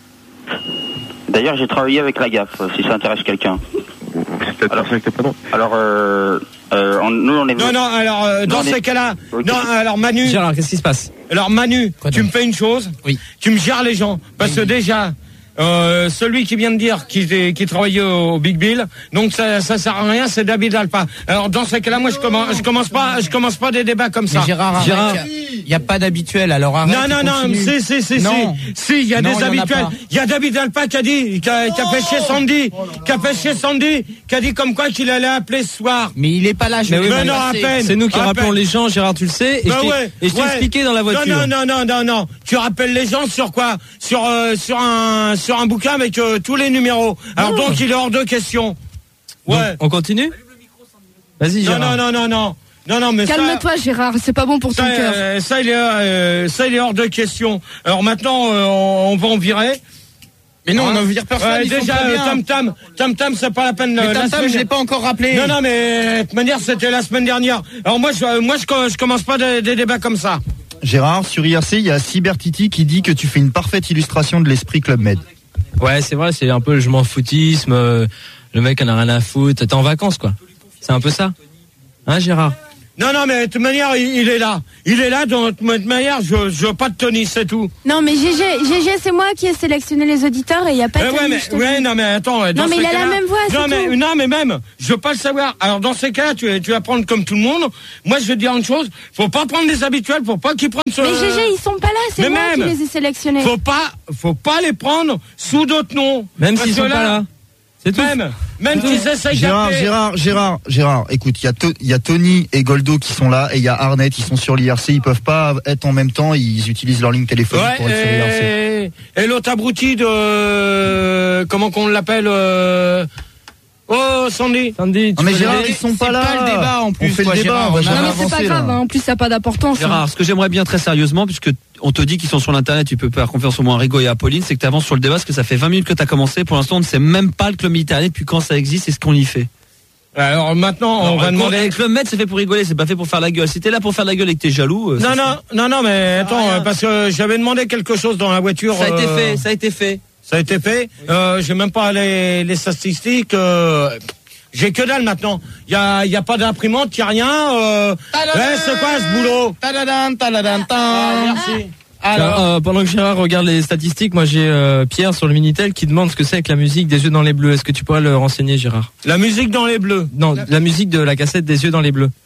D'ailleurs, j'ai travaillé avec la gaffe, si ça intéresse quelqu'un. C'est peut-être pour ça que t'es pas drôle. Alors, euh, euh, on- nous, on est... Non, non, alors, euh, dans Non, mais- ces cas-là. Ok. Non, alors, Manu. Gérard, qu'est-ce qui se passe? Alors, Manu, Quoi tu donc me fais une chose. Oui. Tu me gères les gens. Parce que déjà. Euh, celui qui vient de dire qu'il qui travaillait au, au Big Bill, donc ça, ça sert à rien, c'est David Alpa. Alors dans ce cas-là, moi je commence, je commence pas, je commence pas des débats comme ça. Mais Gérard, arrête, Gérard. il n'y a pas d'habituel, alors arrête. Non, non, non, continue. si, si, si, Non. si, si, il y a Non, des il y en a habituels. pas. Il y a David Alpa qui a dit, qui a, qui a fait chez Sandy, qui a fait chez Sandy, qui a dit comme quoi qu'il allait appeler ce soir. Mais il est pas là, je Mais vais oui, le mais non, à passer. peine. C'est nous qui À rappelons peine. les gens, Gérard, tu le sais. Et Bah je t'ai ouais, et je t'ai ouais. expliqué dans la voiture. Non, non, non, non, non, non. Tu rappelles les gens sur quoi? Sur euh, sur un sur un bouquin avec euh, tous les numéros. Alors donc il est hors de question. Ouais. Donc, on continue? Vas-y, Non, Gérard. non, non, non, non. Non, non, mais ça, Calme-toi Gérard, c'est pas bon pour ton ça, cœur. euh, ça, il est, euh, ça, il est hors de question. Alors maintenant, euh, on, on va en virer. Mais non, Hein on n'en vire personne, Ouais, ils sont déjà, très euh, bien. Tam Tam, Tam Tam, c'est pas la peine. Mais euh, la Tam Tam, semaine- je l'ai pas encore rappelé. Non, non, mais de toute manière, c'était la semaine dernière. Alors moi, je, moi, je, je commence pas des, des débats comme ça. Gérard, sur I R C, il y a Cybertiti qui dit que tu fais une parfaite illustration de l'esprit Club Med. Ouais, c'est vrai, c'est un peu le je m'en foutisme. euh, le mec en a rien à foutre. T'es en vacances, quoi. C'est un peu ça. Hein, Gérard? Non, non, mais de toute manière, il, il est là. Il est là, de toute manière, je, je veux pas de Tony, c'est tout. Non, mais G G, G G, c'est moi qui ai sélectionné les auditeurs et il n'y a pas de Euh, Tony, ouais, mais, je te ouais, dis. non, mais attends. Dans Non, mais ces il a la cas-là- même voix, c'est non, mais, tout. non, mais même, je veux pas le savoir. Alors, dans ces cas-là, tu, tu vas prendre comme tout le monde. Moi, je vais te dire une chose. Faut pas prendre des habituels, faut pas qu'ils prennent ce... Mais G G, ils sont pas là, c'est Mais moi même, qui les ai sélectionnés. Faut pas, faut pas les prendre sous d'autres noms. Même Parce s'ils que sont pas là. C'est tout. Même, même qu'ils essayent Gérard, d'appeler- Gérard, Gérard, Gérard, écoute, il y, a To- il y a Tony et Goldo qui sont là et il y a Arnett, ils sont sur l'I R C, ils peuvent pas être en même temps, ils utilisent leur ligne téléphonique Ouais, pour être sur l'I R C. et, et l'autre abruti de... Comment qu'on l'appelle euh... Oh, Sandy. Sandy, Non mais Gérard, ils sont pas là. pas le débat, en plus, On fait quoi, le débat, Gérard. on va Non, jamais Non, mais c'est avancer pas grave, là. hein. En plus, ça n'a pas d'importance. hein. Gérard, ce que j'aimerais bien très sérieusement, puisque on te dit qu'ils sont sur l'internet, tu peux faire confiance au moins à Rigo et à Pauline, c'est que tu avances sur le débat, parce que ça fait vingt minutes que tu as commencé. Pour l'instant, on ne sait même pas le club méditerranéen depuis quand ça existe et ce qu'on y fait. Alors maintenant, on va demander... Le club med, c'est fait pour rigoler, c'est pas fait pour faire la gueule. Si t'es là pour faire la gueule et que t'es jaloux. euh, Non, ça, non, non, non, mais attends, euh, parce que j'avais demandé quelque chose dans la voiture. Ça a été euh, fait, ça a été fait. Ça a été fait. Euh, j'ai même pas les, les statistiques. Euh, j'ai que dalle maintenant. Il y a, y a pas d'imprimante, y a rien. Euh, ouais, c'est quoi ce boulot? Tadadam, tadadam, tam. Merci. Alors, euh, pendant que Gérard regarde les statistiques, moi j'ai euh, Pierre sur le Minitel qui demande ce que c'est avec la musique des yeux dans les bleus. Est-ce que tu pourrais le renseigner, Gérard? La musique dans les bleus. Non, la musique de la cassette des yeux dans les bleus.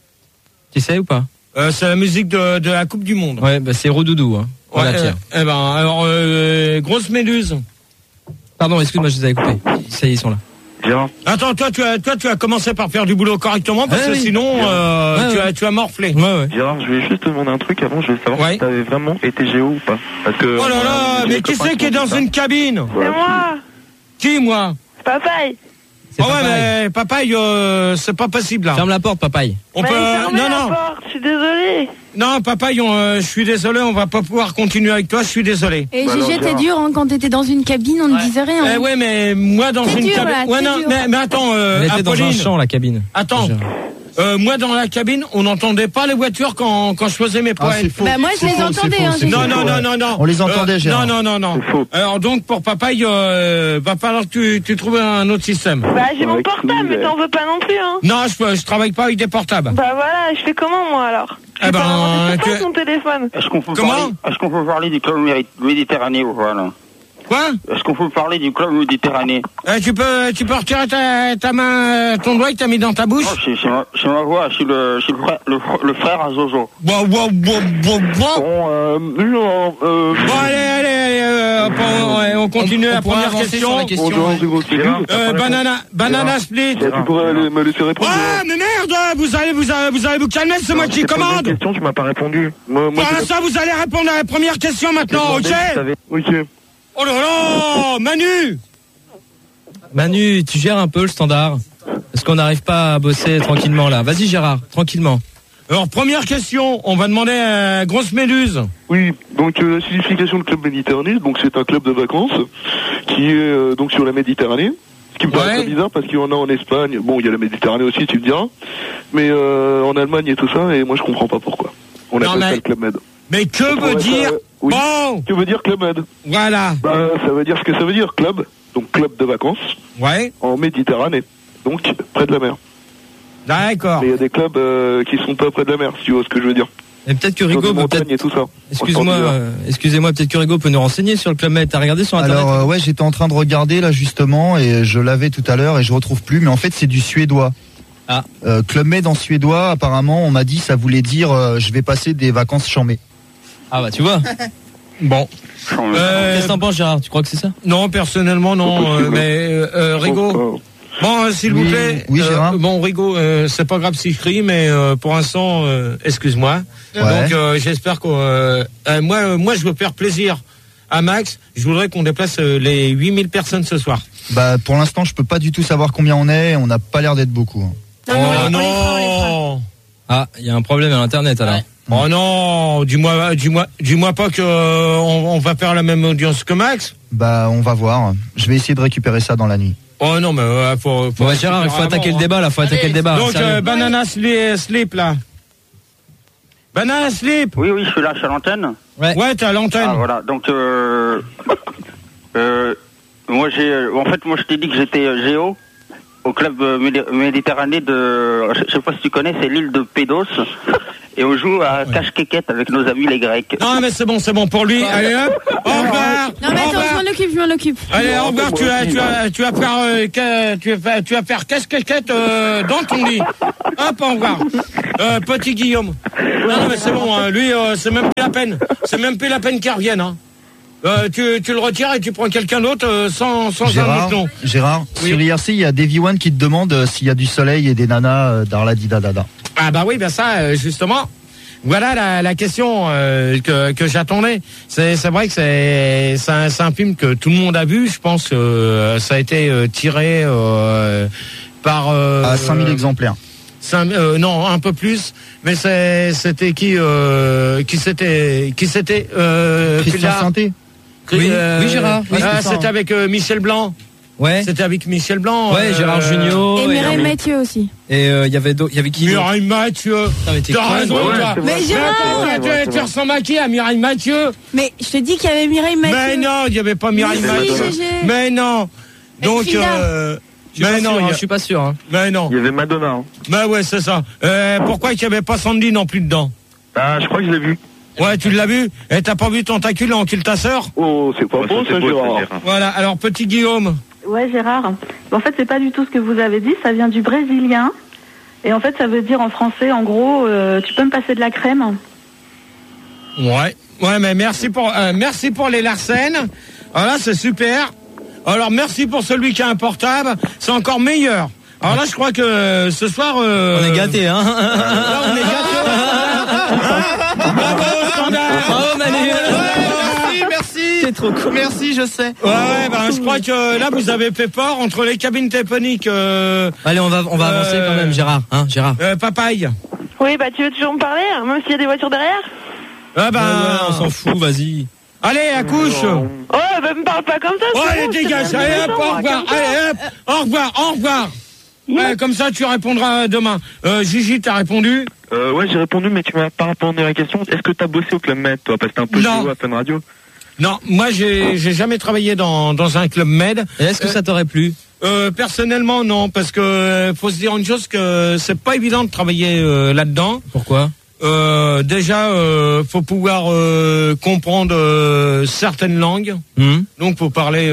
Tu sais ou pas? Euh, c'est la musique de, de la Coupe du Monde. Ouais, bah c'est Rodoudou, hein. Voilà, Ouais, Pierre. euh, eh ben, alors, euh, grosse méduse. Pardon, excuse-moi, je les avais coupés. Ça y est, ils sont là. Gérard. Attends, toi, tu as, toi, tu as commencé par faire du boulot correctement parce Ouais, que oui. sinon, euh, Ouais, tu ouais. as, tu as morflé. Ouais, ouais. Gérard, je vais juste te demander un truc avant, je veux savoir Ouais. si t'avais vraiment été Géo ou pas. Parce que. Oh là là, euh, j'ai mais des qui copains c'est qui est ont dans dit ça. une cabine? C'est moi, Qui, moi? papaye. C'est Ah ouais, papaye. mais papaye, euh, c'est pas possible là. Ferme la porte, papaye. On Mais peut. fermez Non, la non, porte, je suis désolée. non, papaye, on, euh, je suis désolé, on va pas pouvoir continuer avec toi, je suis désolé. Et Bah G G, alors, t'es Gérard. dur, hein, quand t'étais dans une cabine, on ne disait rien. Eh hein. ouais, mais moi dans C'est une dur, cabine. là, Ouais, c'est non, dur. mais, mais attends, euh, Elle était dans un Apolline. champ, la cabine. Attends. Gérard. Euh, moi dans la cabine, on n'entendait pas les voitures quand, quand je faisais mes Ah, poèmes. c'est faux. Bah, moi, je C'est les faux, entendais, c'est hein, faux, j'ai c'est Non, faux. non, non, non, non. On les entendait, Euh, Gérard. Non, non, non, non. C'est faux. Alors donc pour papaye, euh, va falloir que tu, tu trouves un autre système. Bah, j'ai mon Ouais, portable, cool, mais ouais. t'en veux pas non plus, hein. Non, je, je travaille pas avec des portables. Bah voilà, je fais comment, moi, alors? Je Eh fais ben, pas inventer sur tu- place, mon téléphone. Est-ce qu'on peut Comment parler, est-ce qu'on peut parler du club méri- méditerranéen ou pas, là? Quoi? Est-ce qu'on peut parler du club méditerranéen? Euh, tu peux, tu peux retirer ta, ta main, euh, ton doigt que t'as mis dans ta bouche? Non, c'est, c'est ma, c'est ma voix, c'est le, c'est le frère, le, fr- le frère à Zozo. Bon, bon, bon, bon, bon. Bon, euh, non, euh. Bon, allez, allez, allez, euh, on, ouais, on continue On- on la pourra première avancer question. sur la question. Bonjour, Rigo, c'est Euh, Gérard. banana, banana split. Tu pourrais aller- me laisser répondre. Ah, mais merde, vous allez, vous allez, vous allez vous calmer, c'est moi qui Je t'ai posé une commande. question, tu m'as pas répondu. Moi, moi, Pour je- l'instant, vous allez répondre à la première question maintenant, ok? je savais- Ok. Oh là là, Manu! Manu, tu gères un peu le standard. Parce qu'on n'arrive pas à bosser tranquillement là. Vas-y, Gérard, tranquillement. Alors, première question, on va demander à Grosse Méduse. Oui, donc euh, la signification de club méditerranéen, donc c'est un club de vacances qui est euh, donc sur la Méditerranée. Ce qui me paraît Ouais. très bizarre parce qu'il y en a en Espagne. Bon, il y a la Méditerranée aussi, tu me diras. Mais euh, en Allemagne et tout ça, et moi je comprends pas pourquoi. On Non, appelle mais- ça le club med. Mais que veut Ouais, dire? ça, oui. Bon, Que veut dire club med? voilà. Bah, ça veut dire ce que ça veut dire, club. Donc club de vacances Ouais, en Méditerranée. Donc près de la mer. d'accord. Mais il y a des clubs euh, qui sont pas près de la mer, si tu vois ce que je veux dire. Et peut-être que Sur Rigo des peut montagnes peut-être. et tout ça. Excuse-moi, En Scandinavie. euh, excusez-moi, peut-être que Rigo peut nous renseigner sur le Club Med. T'as regardé sur internet? Alors euh, ouais, j'étais en train de regarder là justement et je l'avais tout à l'heure et je retrouve plus, mais en fait c'est du suédois. Ah. Euh, Club Med en suédois, apparemment on m'a dit ça voulait dire euh, je vais passer des vacances chambées. Ah bah tu vois. Bon. Euh, Qu'est-ce que t'en penses, Gérard? Tu crois que c'est ça? non, personnellement, non, Pas euh, possible. mais euh, euh, Rigo. Bon, euh, s'il Oui, vous plaît. oui, euh, Gérard. bon, Rigo, euh, c'est pas grave si je crie, mais euh, pour l'instant, euh, excuse-moi. Ouais. Donc, euh, j'espère que euh, euh, moi, euh, moi, je veux faire plaisir à Max. Je voudrais qu'on déplace euh, les huit mille personnes ce soir. Bah pour l'instant je peux pas du tout savoir combien on est, on n'a pas l'air d'être beaucoup. hein. Non, non, oh on les non. fera, on les fera. Ah, il y a un problème à l'internet alors. Oh non, dis-moi, dis-moi, dis-moi pas que euh, on, on va faire la même audience que Max. Bah on va voir. Je vais essayer de récupérer ça dans la nuit. Oh non, mais euh, faut, faut. Bon, bah, Gérard, il faut attaquer le débat là, faut attaquer le débat. Donc, sérieux. euh, banana slip, slip là. Banana slip. Oui, oui, je suis là, je suis à l'antenne. Ouais. Ouais, t'es à l'antenne. Ah, voilà. Donc, euh, euh, moi, j'ai, euh, en fait, moi, je t'ai dit que j'étais euh, Géo. au club euh, Médi- Méditerranée de, je sais pas si tu connais, c'est l'île de Pédos. Et on joue à cache-quéquette avec nos amis les Grecs. Non, mais c'est bon, c'est bon pour lui. Allez hop, au revoir. Non, mais attends, je m'en occupe, je m'en occupe. Allez, au revoir, tu vas, tu vas, tu vas faire, euh, que- tu vas, tu vas faire cache-caquette euh, dans ton lit. Hop, au revoir. Euh, petit Guillaume. Non, non, mais c'est bon, hein, lui, euh, c'est même plus la peine. C'est même plus la peine qu'il revienne, hein. Euh, tu, tu le retires et tu prends quelqu'un d'autre euh, sans, sans un Gérard, autre nom. Gérard, Oui. sur I R C, il y a Davy One qui te demande euh, s'il y a du soleil et des nanas euh, dans la didadada. Ah bah oui, ben ça, euh, justement. Voilà la, la question euh, que, que j'attendais. C'est, c'est vrai que c'est, c'est, un, c'est un film que tout le monde a vu. Je pense que euh, ça a été euh, tiré euh, par... Euh, À cinq mille exemplaires. cinq, euh, non, un peu plus. Mais c'est, c'était qui euh, qui c'était qui c'était euh, Christian Pilar- Sainté. Oui, Oui, oui, Gérard. Oui, ah, c'est ça, c'était hein. avec euh, Michel Blanc. Ouais. C'était avec Michel Blanc. Ouais, Gérard Jugnot. Et Mireille Mathieu aussi. Et il euh, y avait d'autres- il y avait qui d'autre Mireille Mathieu. Putain, mais t'es T'as con, raison, ouais, toi. c'est Mais Mais Gérard attends, tu- tu- tu ressembles à qui, à Mireille Mathieu? Mais je te dis qu'il y avait Mireille Mathieu. Mais non, il n'y avait pas Mireille Mais si, Mathieu. Gégé. Mais non. Donc, Frida. euh, Je suis mais pas non, sûr, il y hein, a- je suis pas sûr. Hein. mais non. Il y avait Madonna. Hein. Mais ouais, c'est ça. Euh, pourquoi il n'y avait pas Sandy non plus dedans? Ah, je crois que je l'ai vu. Ouais, tu l'as vu? Et t'as pas vu Tentacule en kill ta sœur? Oh, c'est pas Ouais, beau ça, c'est ça, beau, Gérard. ça, Gérard. Voilà. Alors, petit Guillaume. Ouais, Gérard. En fait, c'est pas du tout ce que vous avez dit. Ça vient du brésilien. Et en fait, ça veut dire en français, en gros, euh, tu peux me passer de la crème. Ouais. Ouais, mais merci pour, euh, merci pour les Larsen. Voilà, c'est super. Alors, merci pour celui qui a un portable. C'est encore meilleur. Alors là, je crois que euh, ce soir... Euh, On est gâtés, hein. Là, on est gâtés. Hein Bravo, standard. Bravo, Manu. Merci, merci. T'es trop cool. Merci, je sais. Ouais, ouais, ben, je crois que là, vous avez fait fort entre les cabines téléphoniques. Euh, Allez, on va, on va Euh, avancer quand même, Gérard. Hein, Gérard. euh, papaye. Oui, bah tu veux toujours me parler, hein, même s'il y a des voitures derrière? Ah ben, Ouais, ouais, on s'en fout, vas-y. allez, accouche. Oh, bah me parle pas comme ça. Oh, c'est allez, bon, c'est dégage. pas Allez, hop, intéressant, au moi, revoir. comme ça. Allez, hop, au revoir, au revoir. Ouais, comme ça, tu répondras demain. Euh, Gigi, t'as répondu? Euh, ouais, j'ai répondu, mais tu m'as pas répondu à la question. Est-ce que t'as bossé au Club Med, toi? Parce que t'es un peu Non. joué à Fun Radio. Non, moi, j'ai, j'ai jamais travaillé dans, dans un club med. Et est-ce que ça t'aurait plu? Euh, personnellement, non, parce que euh, faut se dire une chose, que c'est pas évident de travailler euh, là-dedans. Pourquoi? Euh, déjà, euh, faut pouvoir euh, comprendre euh, certaines langues. Hum Donc, faut parler.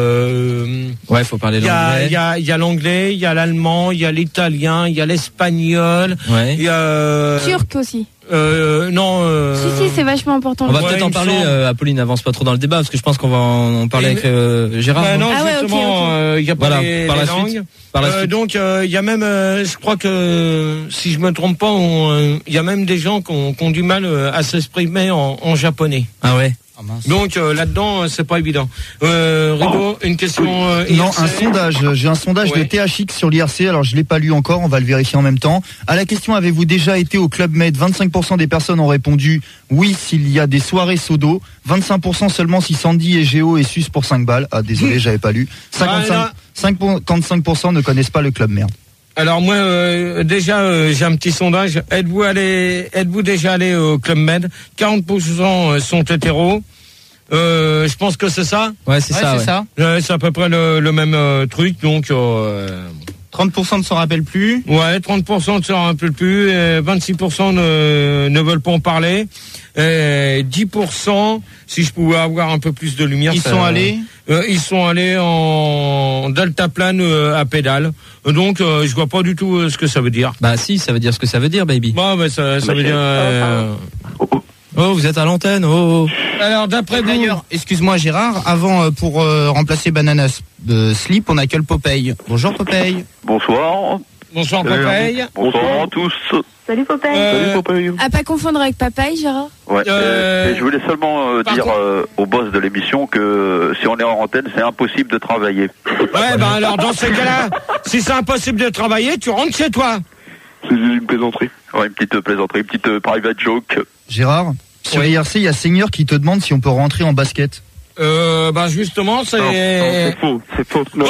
Euh, Ouais, faut parler Il y a, l'anglais. il y a, il y a l'anglais, il y a l'allemand, il y a l'italien, il y a l'espagnol, Ouais. il y a. euh, Turc aussi. Euh, non. Euh, Si, si, c'est vachement important. On va Ouais, peut-être il en me parler, semble. euh, Apolline, avance pas trop dans le débat, parce que je pense qu'on va en, en parler Et avec euh, Gérard. Bah non, Ah ouais, ok, justement, ok. euh, il y a pas Voilà, les, par les la suite. langues. Par la Euh, suite. donc, euh, il y a même, euh, je crois que, si je me trompe pas, on, euh, il y a même des gens qui ont, qui ont du mal euh, à s'exprimer en, en japonais. Ah ouais. Donc euh, là-dedans, euh, c'est pas évident. Euh, Rigaud, une question. Euh, Non, I R C? un sondage. J'ai un sondage Ouais. de T H X sur l'I R C. Alors, je l'ai pas lu encore. On va le vérifier en même temps. À la question, avez-vous déjà été au Club Med? vingt-cinq pour cent des personnes ont répondu oui s'il y a des soirées sodo. vingt-cinq pour cent seulement si Sandy et Géo et Sus pour cinq balles. Ah, désolé, j'avais pas lu. Voilà. cinquante-cinq pour cent ne connaissent pas le Club Med. Alors moi, euh, déjà, euh, j'ai un petit sondage. Êtes-vous allé, êtes-vous déjà allé au Club Med? quarante pour cent sont hétéros. Euh, je pense que c'est ça. Ouais, c'est Ouais, ça. c'est ouais. ça. Ouais, c'est à peu près le, le même euh, truc. Donc, euh, trente pour cent ne s'en rappellent plus. ouais, trente pour cent ne s'en rappellent plus. Et vingt-six pour cent ne, ne veulent pas en parler. Et dix pour cent, si je pouvais avoir un peu plus de lumière. Ils ça- sont allés. Euh, ils sont allés en deltaplane euh, à pédale. Donc, euh, je vois pas du tout euh, ce que ça veut dire. Bah si, ça veut dire ce que ça veut dire, baby. Bon, mais ça, ça veut dire. euh, Oh, vous êtes à l'antenne. Oh. oh. Alors, d'après vous. D'ailleurs, excuse-moi Gérard, avant euh, pour euh, remplacer Banana euh, Slip, on a que le Popeye. Bonjour Popeye. Bonsoir. Bonsoir, Salut, Popeye. Bonsoir à tous. Salut Popeye. Euh, Salut Popeye. À pas confondre avec Papaye, Gérard. Ouais, Euh, euh, et je voulais seulement euh, par dire contre- euh, au boss de l'émission que euh, si on est en antenne, c'est impossible de travailler. Ouais, ben alors, dans ces cas-là, si c'est impossible de travailler, tu rentres chez toi. C'est une plaisanterie. Ouais, une petite plaisanterie, une petite euh, private joke. Gérard, sur Oui. l'I R C, il y a Seigneur qui te demande si on peut rentrer en basket. Euh, ben justement, c'est. Non, non, c'est faux, c'est faux. Non, non,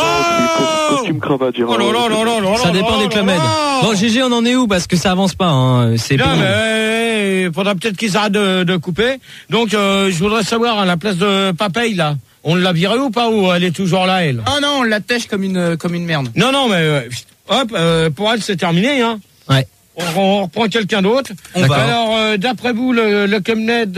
Oh costume cravate, Gérard. Oh là là là là là Ça là dépend là des Club là Med. là. Bon, G G, on en est où? Parce que ça avance pas. Hein. C'est Non, bon. mais il faudra peut-être qu'ils arrêtent de, de couper. Donc, euh, je voudrais savoir à la place de Papaye là. On l'a virée ou pas, ou elle est toujours là, elle? Oh non, on la tèche comme une, comme une merde. Non, non, mais euh, hop, euh, pour elle, c'est terminé, hein. Ouais. On, on reprend quelqu'un d'autre. Alors, euh, d'après vous, le, le Club Med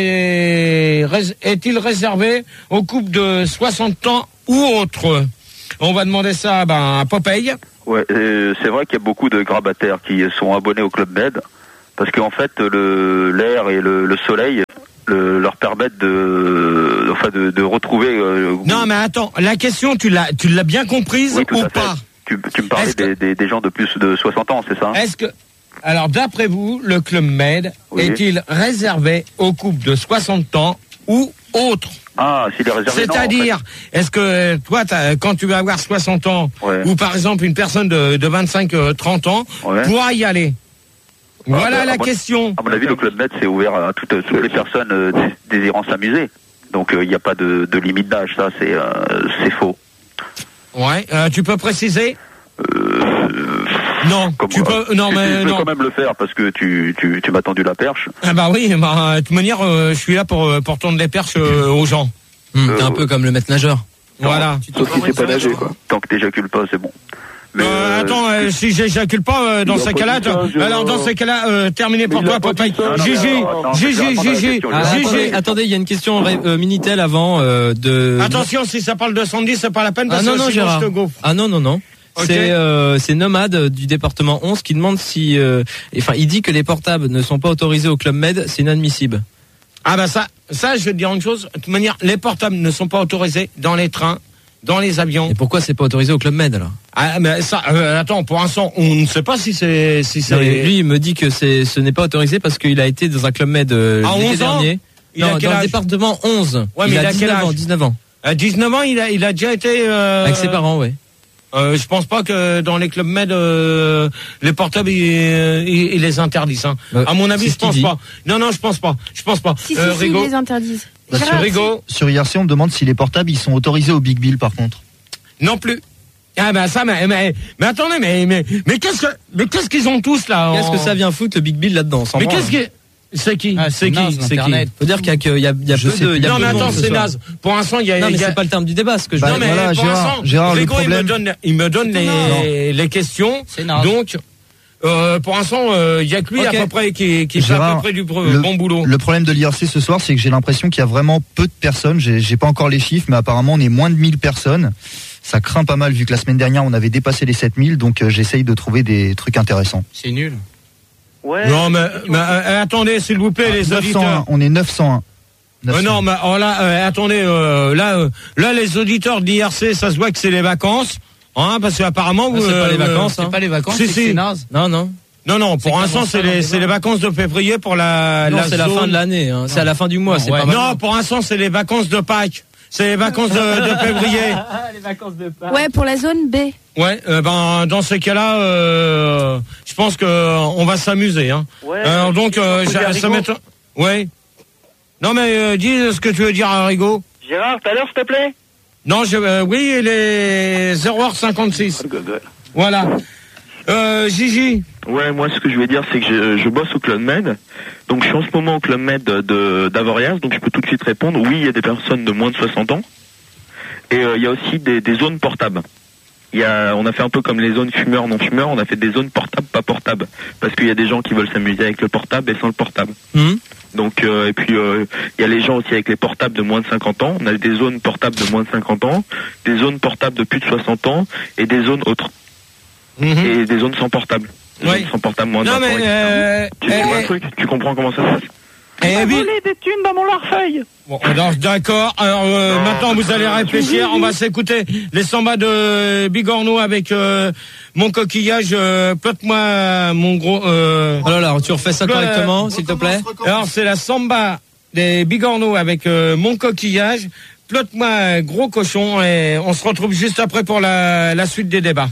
est, est-il réservé aux couples de soixante ans ou autres? On va demander ça ben, à Popeye. Ouais, euh, c'est vrai qu'il y a beaucoup de grabataires qui sont abonnés au Club Med, parce qu'en fait, le, l'air et le, le soleil le, leur permettent de, enfin, de, de retrouver. Euh, non, mais attends, la question, tu l'as, tu l'as bien comprise oui, ou pas? Tu, tu me parlais que... des, des, des gens de plus de soixante ans, c'est ça? Est-ce que, alors d'après vous, le Club Med oui. est-il réservé aux couples de soixante ans ou autres? Ah, s'il est réservé. C'est-à-dire, en fait. Est-ce que toi, quand tu vas avoir soixante ans, ouais. ou par exemple une personne de, de vingt-cinq trente ans, ouais. pourra y aller? Ouais, voilà bah, la à question. Mon, à mon avis, le Club Med, c'est ouvert à toutes, toutes les personnes euh, désirant s'amuser. Donc, il euh, n'y a pas de, de limite d'âge, ça, c'est, euh, c'est faux. Ouais, euh, tu peux préciser? Euh, non, comme, tu peux, euh, non, tu, mais tu peux non. quand même le faire parce que tu, tu, tu m'as tendu la perche. Ah bah oui, bah, de toute manière, euh, je suis là pour, pour tendre les perches euh, aux gens. Mmh, euh, t'es un peu comme le maître nageur. Voilà. Sauf si c'est pas nager, quoi. Tant que t'éjacules pas, c'est bon. Mais euh, attends, euh, si j'éjacule pas euh, dans ces cas-là, alors dans ces cas-là, euh, terminé pour toi, Popeye. Gigi, Gigi, Gigi, Gigi. Attendez, il y a une question euh, Minitel avant euh, de. Attention, si ça parle de Sandy, c'est pas la peine. Ah non non, Gérard. Ah non non non. Okay. C'est euh, c'est Nomade du département onze qui demande si, euh, enfin, il dit que les portables ne sont pas autorisés au Club Med, c'est inadmissible. Ah bah ça, ça, je vais te dire une chose. De toute manière, les portables ne sont pas autorisés dans les trains, dans les avions. Et pourquoi c'est pas autorisé au Club Med alors? Ah mais ça, euh, attends, pour l'instant, on ne sait pas si c'est si c'est. Non, lui, il me dit que c'est ce n'est pas autorisé parce qu'il a été dans un Club Med euh, l'été dernier. Il non, a quel dans âge? le département onze. Ouais, il, mais a il a quel dix-neuf âge? ans, dix-neuf ans. À dix-neuf ans, il a il a déjà été euh... avec ses parents, ouais. Euh, je pense pas que dans les clubs med euh, les portables ils, ils, ils les interdisent. Hein. Euh, à mon avis, je pense pas. Non, non, je pense pas. Je pense pas. Si, euh, si, si, ils les interdisent. Bah, sur, Rigo. Sur I R C, on me demande si les portables ils sont autorisés au Big Bill, par contre. Non plus. Ah ben ça, mais mais, mais attendez, mais mais mais qu'est-ce que mais qu'est-ce qu'ils ont tous là en... Qu'est-ce que ça vient foutre le Big Bill là-dedans? Mais qu'est-ce que c'est qui? Ah, c'est qui? C'est qui? Faut dire qu'il y a, qu'il y a, il y a peu de. Non mais attends, c'est naze. Pour l'instant, il y a. Non mais c'est pas le terme du débat, ce que je. Bah, non mais voilà, pour Gérard, l'instant, Gérard, Rigo, le problème... il me donne, il me donne les, les questions. Donc, euh, pour l'instant, il euh, y a que lui okay. à peu près qui, qui Gérard, fait à peu près du le, bon boulot. Le problème de l'I R C ce soir, c'est que j'ai l'impression qu'il y a vraiment peu de personnes. J'ai, j'ai pas encore les chiffres, mais apparemment on est moins de mille personnes. Ça craint pas mal vu que la semaine dernière on avait dépassé les sept mille, donc euh, j'essaye de trouver des trucs intéressants. C'est nul. Ouais. Non mais, mais euh, attendez s'il vous plaît ah, les neuf cent un, auditeurs. On est neuf cent un. Euh, non mais oh, là euh, attendez euh, là euh, là les auditeurs de l'I R C ça se voit que c'est les vacances hein parce qu'apparemment vous c'est pas les vacances euh, hein. C'est pas les vacances si, c'est, si. c'est naze. Non non. Non non pour l'instant c'est les c'est les vacances de février pour la non la c'est zone... la fin de l'année hein. C'est à la fin du mois, non, c'est ouais. pas mal. Non pour l'instant c'est les vacances de Pâques. C'est les vacances de, de février. Les vacances de Pâques. Ouais, pour la zone B. Ouais, euh, ben dans ces cas-là, euh, je pense que euh, on va s'amuser. Hein. Ouais. Alors donc, euh, ça m'étonne. Ouais. Non mais euh, dis ce que tu veux dire à Rigo. Gérard, tout à l'heure, s'il te plaît. Non, je, euh, oui, il est zéro heure cinquante-six. Voilà. Euh, Gigi. Ouais, moi ce que je vais dire c'est que je, je bosse au Club Med, donc je suis en ce moment au Club Med de, de d'Avoriaz, donc je peux tout de suite répondre. Oui, il y a des personnes de moins de soixante ans, et euh, il y a aussi des, des zones portables. Il y a, on a fait un peu comme les zones fumeurs non fumeurs, on a fait des zones portables pas portables, parce qu'il y a des gens qui veulent s'amuser avec le portable et sans le portable. Mmh. Donc euh, et puis euh, il y a les gens aussi avec les portables de moins de cinquante ans. On a des zones portables de moins de cinquante ans, des zones portables de plus de soixante ans et des zones autres. Mmh. Et des zones sans portable. Oui. Sans portable moins de non, mais euh, tu, euh, euh, un truc, tu comprends comment ça se passe? Eh, on a volé des thunes dans mon larfeuille. Bon, alors, d'accord. Alors euh, non, maintenant vous allez réfléchir. On va s'écouter les sambas de Bigorneau avec euh, mon coquillage. Euh, Plotte-moi mon gros. Euh, oh là là, tu refais ça correctement, euh, s'il te plaît. Alors c'est la samba des Bigorneau avec euh, mon coquillage. Plotte-moi gros cochon et on se retrouve juste après pour la, la suite des débats.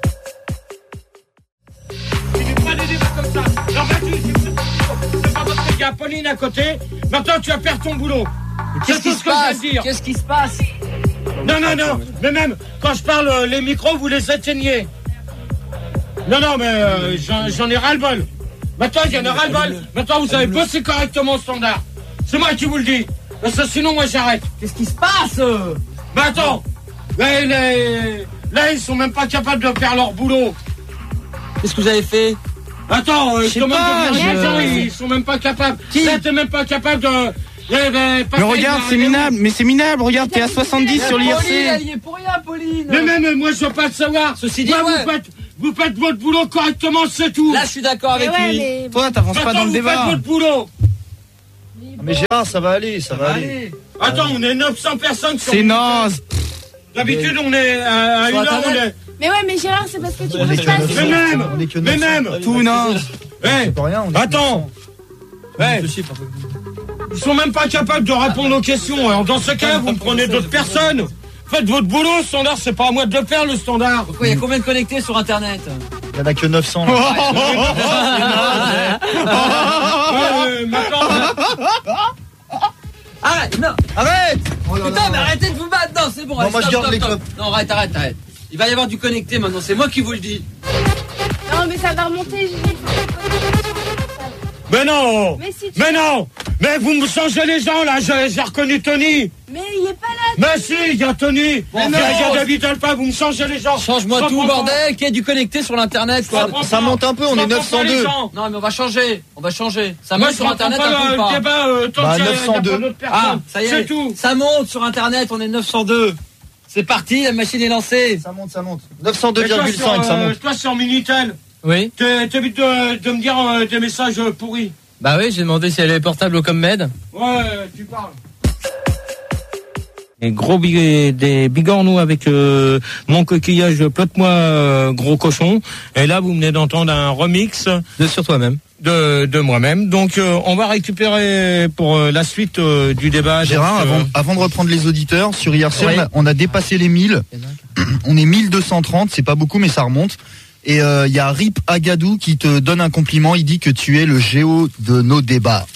Il y a Pauline à côté. Maintenant, tu vas perdre ton boulot. Qu'est-ce qui se passe? Qu'est-ce qui se passe? Non, non, non. Mais même quand je parle, euh, les micros, vous les éteignez. Non, non, mais euh, j'en, j'en ai ras-le-bol. Maintenant, j'en ai ras-le-bol. Maintenant, vous avez bossé correctement au standard. C'est moi qui vous le dis. Parce que sinon, moi, j'arrête. Qu'est-ce qui se passe? Mais attends, là, les... là, ils sont même pas capables de faire leur boulot. Qu'est-ce que vous avez fait? Attends, je sais pas, je... je... ils sont même pas capables. Qui? Là, t'es même pas capable de... Eh ben, mais regarde, c'est minable, mais c'est minable, regarde, t'es à soixante-dix sur l'I R C. Elle y est pour rien, Pauline. Mais même, moi, je veux pas le savoir. Ceci dit, moi, ouais. vous, faites, vous faites votre boulot correctement, c'est tout. Là, je suis d'accord avec ouais, lui. mais... Toi, t'avances pas dans le vous débat. faites votre boulot. Mais Gérard, ça va aller, ça, ça va aller. aller. Attends, on est neuf cents personnes sur... C'est non. D'habitude, on est à, à une heure, on est... Mais ouais, mais Gérard, c'est parce que tu On peux est pas... que- Mais même, on est que mais neuf cents. même, Tout non. hey, Pas rien, on est que attends, hey, ils sont même pas capables de répondre aux questions. Alors dans ce cas, vous me prenez d'autres personnes. Faites votre boulot, standard, c'est pas à moi de le faire, le standard. Pourquoi il y a combien de connectés sur Internet? Il y en a que neuf cents. Là. Euh, maintenant, Arrête, non, arrête. Putain, mais arrêtez de vous battre. Non, c'est bon. Non, allez, moi, je stop, garde stop, les stop. clubs. Non, arrête, arrête, arrête. Il va y avoir du connecté maintenant, c'est moi qui vous le dis. Non, mais ça va remonter, Gégé. mais non, Mais si tu... mais non, mais vous me changez les gens là. J'ai j'ai reconnu Tony. Mais il est pas là. Mais si, il y a Tony. Bon, il y a, non. il y a David Alpha. Vous me changez les gens. Change-moi Ça tout, prend bordel, qu'il y ait du connecté sur l'internet, quoi. prend Ça pas. monte un peu, on Ça est prend neuf cent pas les deux. gens. Non, mais on va changer, on va changer. Ça Moi, monte je sur comprends internet pas un peu le ou pas? débat euh, tant Bah, qu'il y a- neuf cent deux. il y a pas d'autres Ah, personnes. ça y est, C'est tout. ça monte sur internet, on est neuf cent deux. C'est parti, la machine est lancée. Ça monte, ça monte. neuf cent deux Et toi, virgule sur, cinq, ça euh, monte. Toi, sur Minitel, Oui. t'es- t'évites de, de me dire euh, des messages euh, pourris. Bah oui, j'ai demandé si elle avait portable au Commed. Ouais, tu parles. Des gros big- des bigorneaux avec euh, mon coquillage Plotte-moi euh, gros cochon. Et là, vous venez d'entendre un remix De sur toi-même. de, de moi-même. Donc, euh, on va récupérer pour euh, la suite euh, du débat. Gérard, donc, euh, avant, avant de reprendre les auditeurs, sur I R C, Oui. on, a, on a dépassé les mille. On est mille deux cent trente, c'est pas beaucoup, mais ça remonte. Et il euh, y a Rip Agadou qui te donne un compliment. Il dit que tu es le géo de nos débats.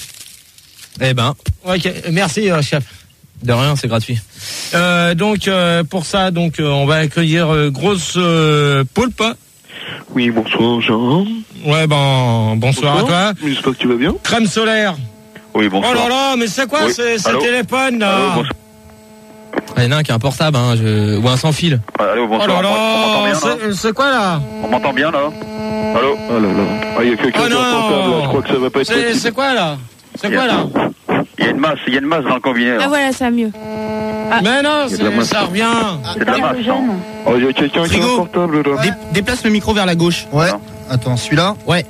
Eh ben, ok, merci euh, chef. De rien, c'est gratuit. Euh, donc euh, pour ça, donc euh, on va accueillir euh, grosse euh, poulpe. Oui, bonsoir Jean. Ouais, ben bonsoir, à toi. J'espère que tu vas bien. Crème solaire. Oui, bonsoir. Oh là là, mais c'est quoi Oui. ce, ce Allô téléphone là? Allô, bonsoir. Il y en a un qui a un portable, hein, je... ou un sans fil. Allô, Oh bonsoir. là On m'entend là, bien, là c'est- c'est quoi là? On m'entend bien, là Allô Oh là là. Ah, il y a quelqu'un Oh qui a un portable, là. Je crois que ça va pas être C'est possible. c'est quoi là? C'est quoi là? Il y a une masse, il y a une masse dans le combiné. Ah là. voilà, ça va mieux. Mais non, Il y a de la c'est- masse. ça revient. C'est de la masse, non Oh, il y a quelqu'un qui a un Frigo. portable, là. Dé- déplace le micro vers la gauche. Ouais. Attends, celui-là, Ouais.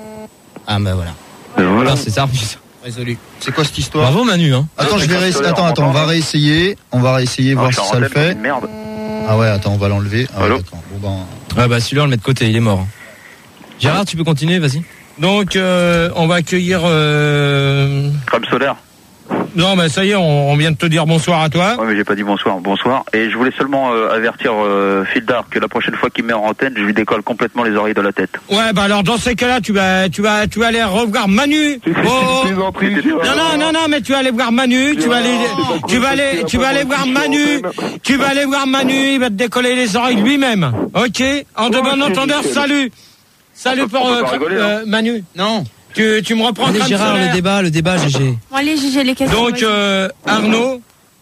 Ah bah voilà. Et voilà. Ah, c'est ça. Résolu. c'est quoi cette histoire? Bravo Manu, hein. Attends, je vais réessayer. solaire, Attends, on attends, on m'entend, va là. réessayer. On va réessayer, Non, voir je si suis en ça le antenne, c'est fait. une merde. Ah ouais, attends, on va l'enlever. Ah ouais, Allô d'accord. Bon ben. Ah bah celui-là on le met de côté, il est mort. Gérard, tu peux continuer, vas-y. Donc euh, on va accueillir. Euh... Crème solaire. Non, mais ça y est, on, on vient de te dire bonsoir à toi. Ouais, mais j'ai pas dit bonsoir. Bonsoir. Et je voulais seulement euh, avertir euh, Fildar que la prochaine fois qu'il me met en antenne, je lui décolle complètement les oreilles de la tête. Ouais, bah alors dans ces cas-là, tu vas, tu vas, tu vas aller revoir Manu. Oh, oh. Non, non, non, non, mais tu vas aller voir Manu. Tu vas aller, tu vas aller, tu vas aller voir Manu. Tu vas aller voir Manu. Il va te décoller les oreilles lui-même. Ok. En de bon entendeur, salut. Salut pour euh, euh, Manu. Non. Tu, tu me reprends Allez comme Gérard, solaire. le débat, le débat, G G. Bon, allez, Gégé, les questions. Donc vas-y. euh, Arnaud.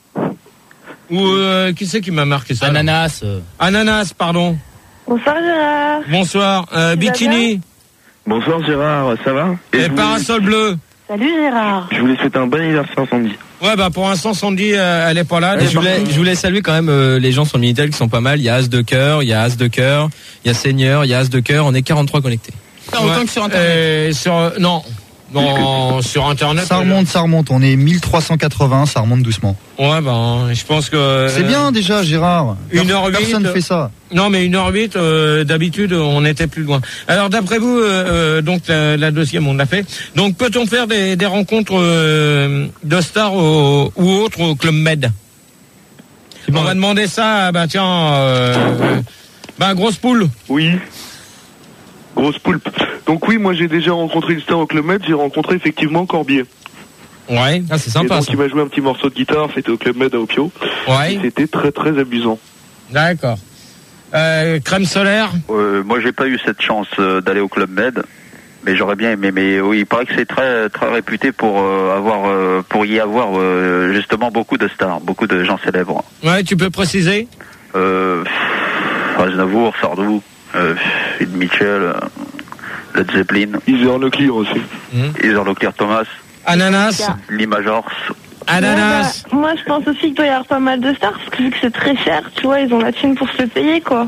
Ou euh, qui c'est qui m'a marqué ça là Ananas. euh. Ananas, pardon. Bonsoir Gérard. Bonsoir. Euh, Tu vas Bikini Bonsoir Gérard, ça va et parasol bleu. Salut Gérard. Je voulais souhaiter un bon anniversaire Sandy. Ouais, bah pour l'instant, Sandy, euh, elle est pas là. Et je voulais, je voulais saluer quand même euh, les gens sur le Minitel qui sont pas mal. Il y a As de cœur, il y a As de cœur, il y a Seigneur, il y a As de cœur. On est quarante-trois connectés. Pas autant Ouais. que sur Internet. Euh, sur, non. Non, sur Internet. Ça remonte, ça remonte. On est mille trois cent quatre-vingts, ça remonte doucement. Ouais, ben, je pense que. C'est bien déjà, Gérard. Une heure huit. Personne fait ça. Non, mais une heure huit, euh, d'habitude, on était plus loin. Alors, d'après vous, euh, euh, donc la, la deuxième, on l'a fait. Donc, peut-on faire des, des rencontres euh, de stars au- ou autres au Club Med? On va demander ça, bah tiens, euh, euh, bah grosse poule. Oui. Grosse poulpe. Donc oui, moi j'ai déjà rencontré une star au Club Med, j'ai rencontré effectivement Corbier. Ouais. Ah, c'est Et sympa donc ça. il m'a joué un petit morceau de guitare, c'était au Club Med à Opio. Ouais. Et c'était très très amusant. D'accord. Euh, crème solaire. Euh, moi, j'ai pas eu cette chance euh, d'aller au Club Med, Mais j'aurais bien aimé. Mais oui, il paraît que c'est très très réputé pour euh, avoir euh, pour y avoir euh, justement beaucoup de stars, beaucoup de gens célèbres. Ouais, tu peux préciser. Euh, Aznavour, Sardou, euh, Ed Mitchell, euh, Led Zeppelin. Heather Locklear aussi. Mmh. Heather Locklear Thomas. Ananas. Lee Majors. Ananas. Ouais, bah, moi, je pense aussi qu'il doit y avoir pas mal de stars, parce que vu que c'est très cher, tu vois, ils ont la thune pour se payer, quoi.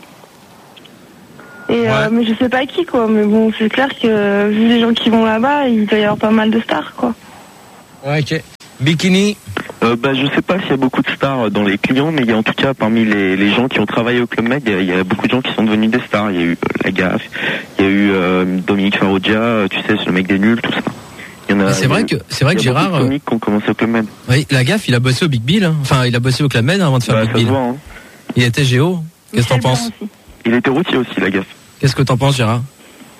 Et ouais. euh, mais je sais pas qui, quoi. Mais bon, c'est clair que vu les gens qui vont là-bas, il doit y avoir pas mal de stars, quoi. Ouais, ok. Bikini. Euh, bah, je sais pas s'il y a beaucoup de stars dans les clients, mais il y a en tout cas parmi les, les gens qui ont travaillé au Club Med, il y, a, il y a beaucoup de gens qui sont devenus des stars. Il y a eu euh, la Gaffe, il y a eu euh, Dominique Farrugia, tu sais, c'est le mec des nuls, tout ça. Il y en a, c'est vrai que c'est vrai que Gérard. Il y a beaucoup de comiques qui ont commencé au Club Med. Oui, la Gaffe, il a bossé au Big Bill. Hein. Enfin, il a bossé au Club Med avant de faire bah, Big ça Bill. se voit, hein. Il était Géo. Qu'est-ce que t'en penses? Il était routier aussi, la Gaffe. Qu'est-ce que t'en penses, Gérard?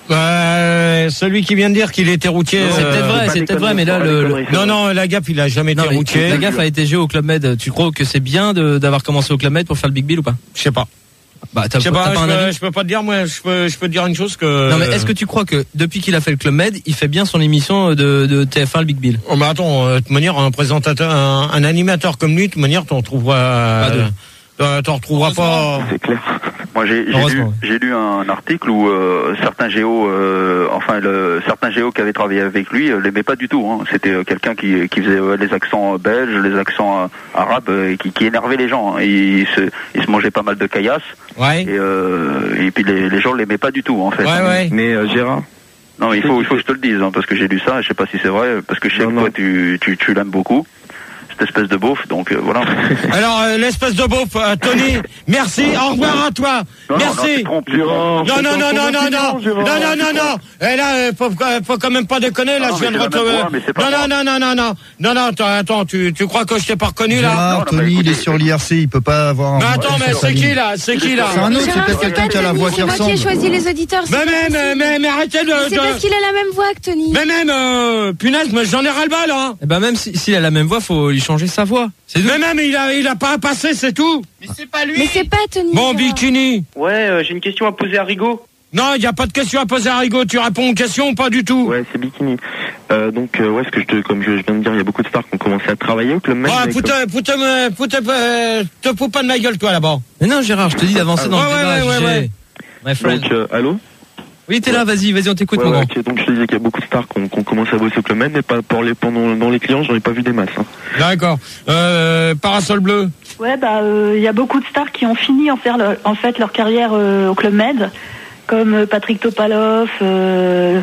Euh, celui qui vient de dire qu'il était routier. C'est peut-être euh, vrai, c'est peut-être vrai, mais là le, le... non non, la Gaffe il a jamais non, été routier. La Gaffe a été Géo au Club Med. Tu crois que c'est bien de, d'avoir commencé au Club Med pour faire le Big Bill ou pas? Je sais pas. Bah, t'as, je sais t'as pas, pas je, un peux, avis je peux pas te dire, moi, je peux, je peux te dire une chose que. Non mais est-ce que tu crois que depuis qu'il a fait le Club Med, il fait bien son émission de, de T F un, le Big Bill? Oh bah attends, de toute manière, un présentateur, un, un animateur comme lui, de toute manière, t'en retrouveras. Euh, t'en retrouveras pas. C'est clair. Moi, j'ai, j'ai, lu, j'ai lu un article où euh, certains géos, euh, enfin, le, certains géos qui avaient travaillé avec lui, euh, l'aimaient pas du tout. Hein. C'était euh, quelqu'un qui, qui faisait euh, les accents belges, les accents euh, arabes, euh, qui, qui énervait les gens. Hein. Et il se, il se mangeait pas mal de caillasse. Ouais. Et, euh, et puis les, les gens l'aimaient pas du tout, en fait. Ouais, ouais. Mais euh, Gérard. Non, mais il faut, il faut que je te le dise, hein, parce que j'ai lu ça. Je sais pas si c'est vrai, parce que je sais que toi, tu, tu, tu l'aimes beaucoup. Cette espèce de beauf, donc euh, voilà. Alors euh, l'espèce de beauf, euh, Tony, merci, au revoir à toi, non, merci. Non, non, non, non, non, non, non, non, non, non, non, non. Et là, euh, faut, faut quand même pas déconner. Là, non, je viens de retrouver. Non, non, non, non, non, non, non, non, attends, attends, tu, tu crois que je t'ai pas reconnu là? Gérard, Tony, il est sur l'I R C, il peut pas avoir. Mais attends, mais c'est qui là? C'est qui là? C'est un autre, c'est peut-être quelqu'un qui a la voix qui ressemble. C'est moi qui ai choisi les auditeurs. Mais mais mais mais arrêtez de. C'est parce qu'il a la même voix que Tony. Mais même, euh, punaise, mais j'en ai ras le bas là. Eh ben même s'il a la même voix, faut lui changer sa voix. C'est mais même il a il a pas passé, c'est tout. Mais c'est pas lui. Mais c'est pas Tony. Bon, Bikini. Ouais, euh, j'ai une question à poser à Rigaud. Non, il y a pas de question à poser à Rigaud. Tu réponds aux questions ou pas du tout? Ouais, c'est Bikini. Euh, donc euh, ouais, ce que je te, comme je viens de dire, il y a beaucoup de stars qui ont commencé à travailler au Club Med. Ouais, foute, comme... foute, foute, euh, te fous pas de ma gueule toi là-bas. Mais non, Gérard, je te dis d'avancer ah, dans ouais, le débat. Ouais, ouais, ouais, My friend. Donc euh, allô? Oui, t'es là, vas-y, vas-y, on t'écoute, ouais, mon ouais, grand. okay, donc je te disais qu'il y a beaucoup de stars qui ont, qui ont commencé à bosser au Club Med, mais pas pour les, pendant, dans les clients, j'en ai pas vu des masses. Hein. D'accord. Euh, Parasol bleu. Ouais, bah, il euh, y a beaucoup de stars qui ont fini en, faire leur, en fait leur carrière euh, au Club Med, comme euh, Patrick Topalov, euh,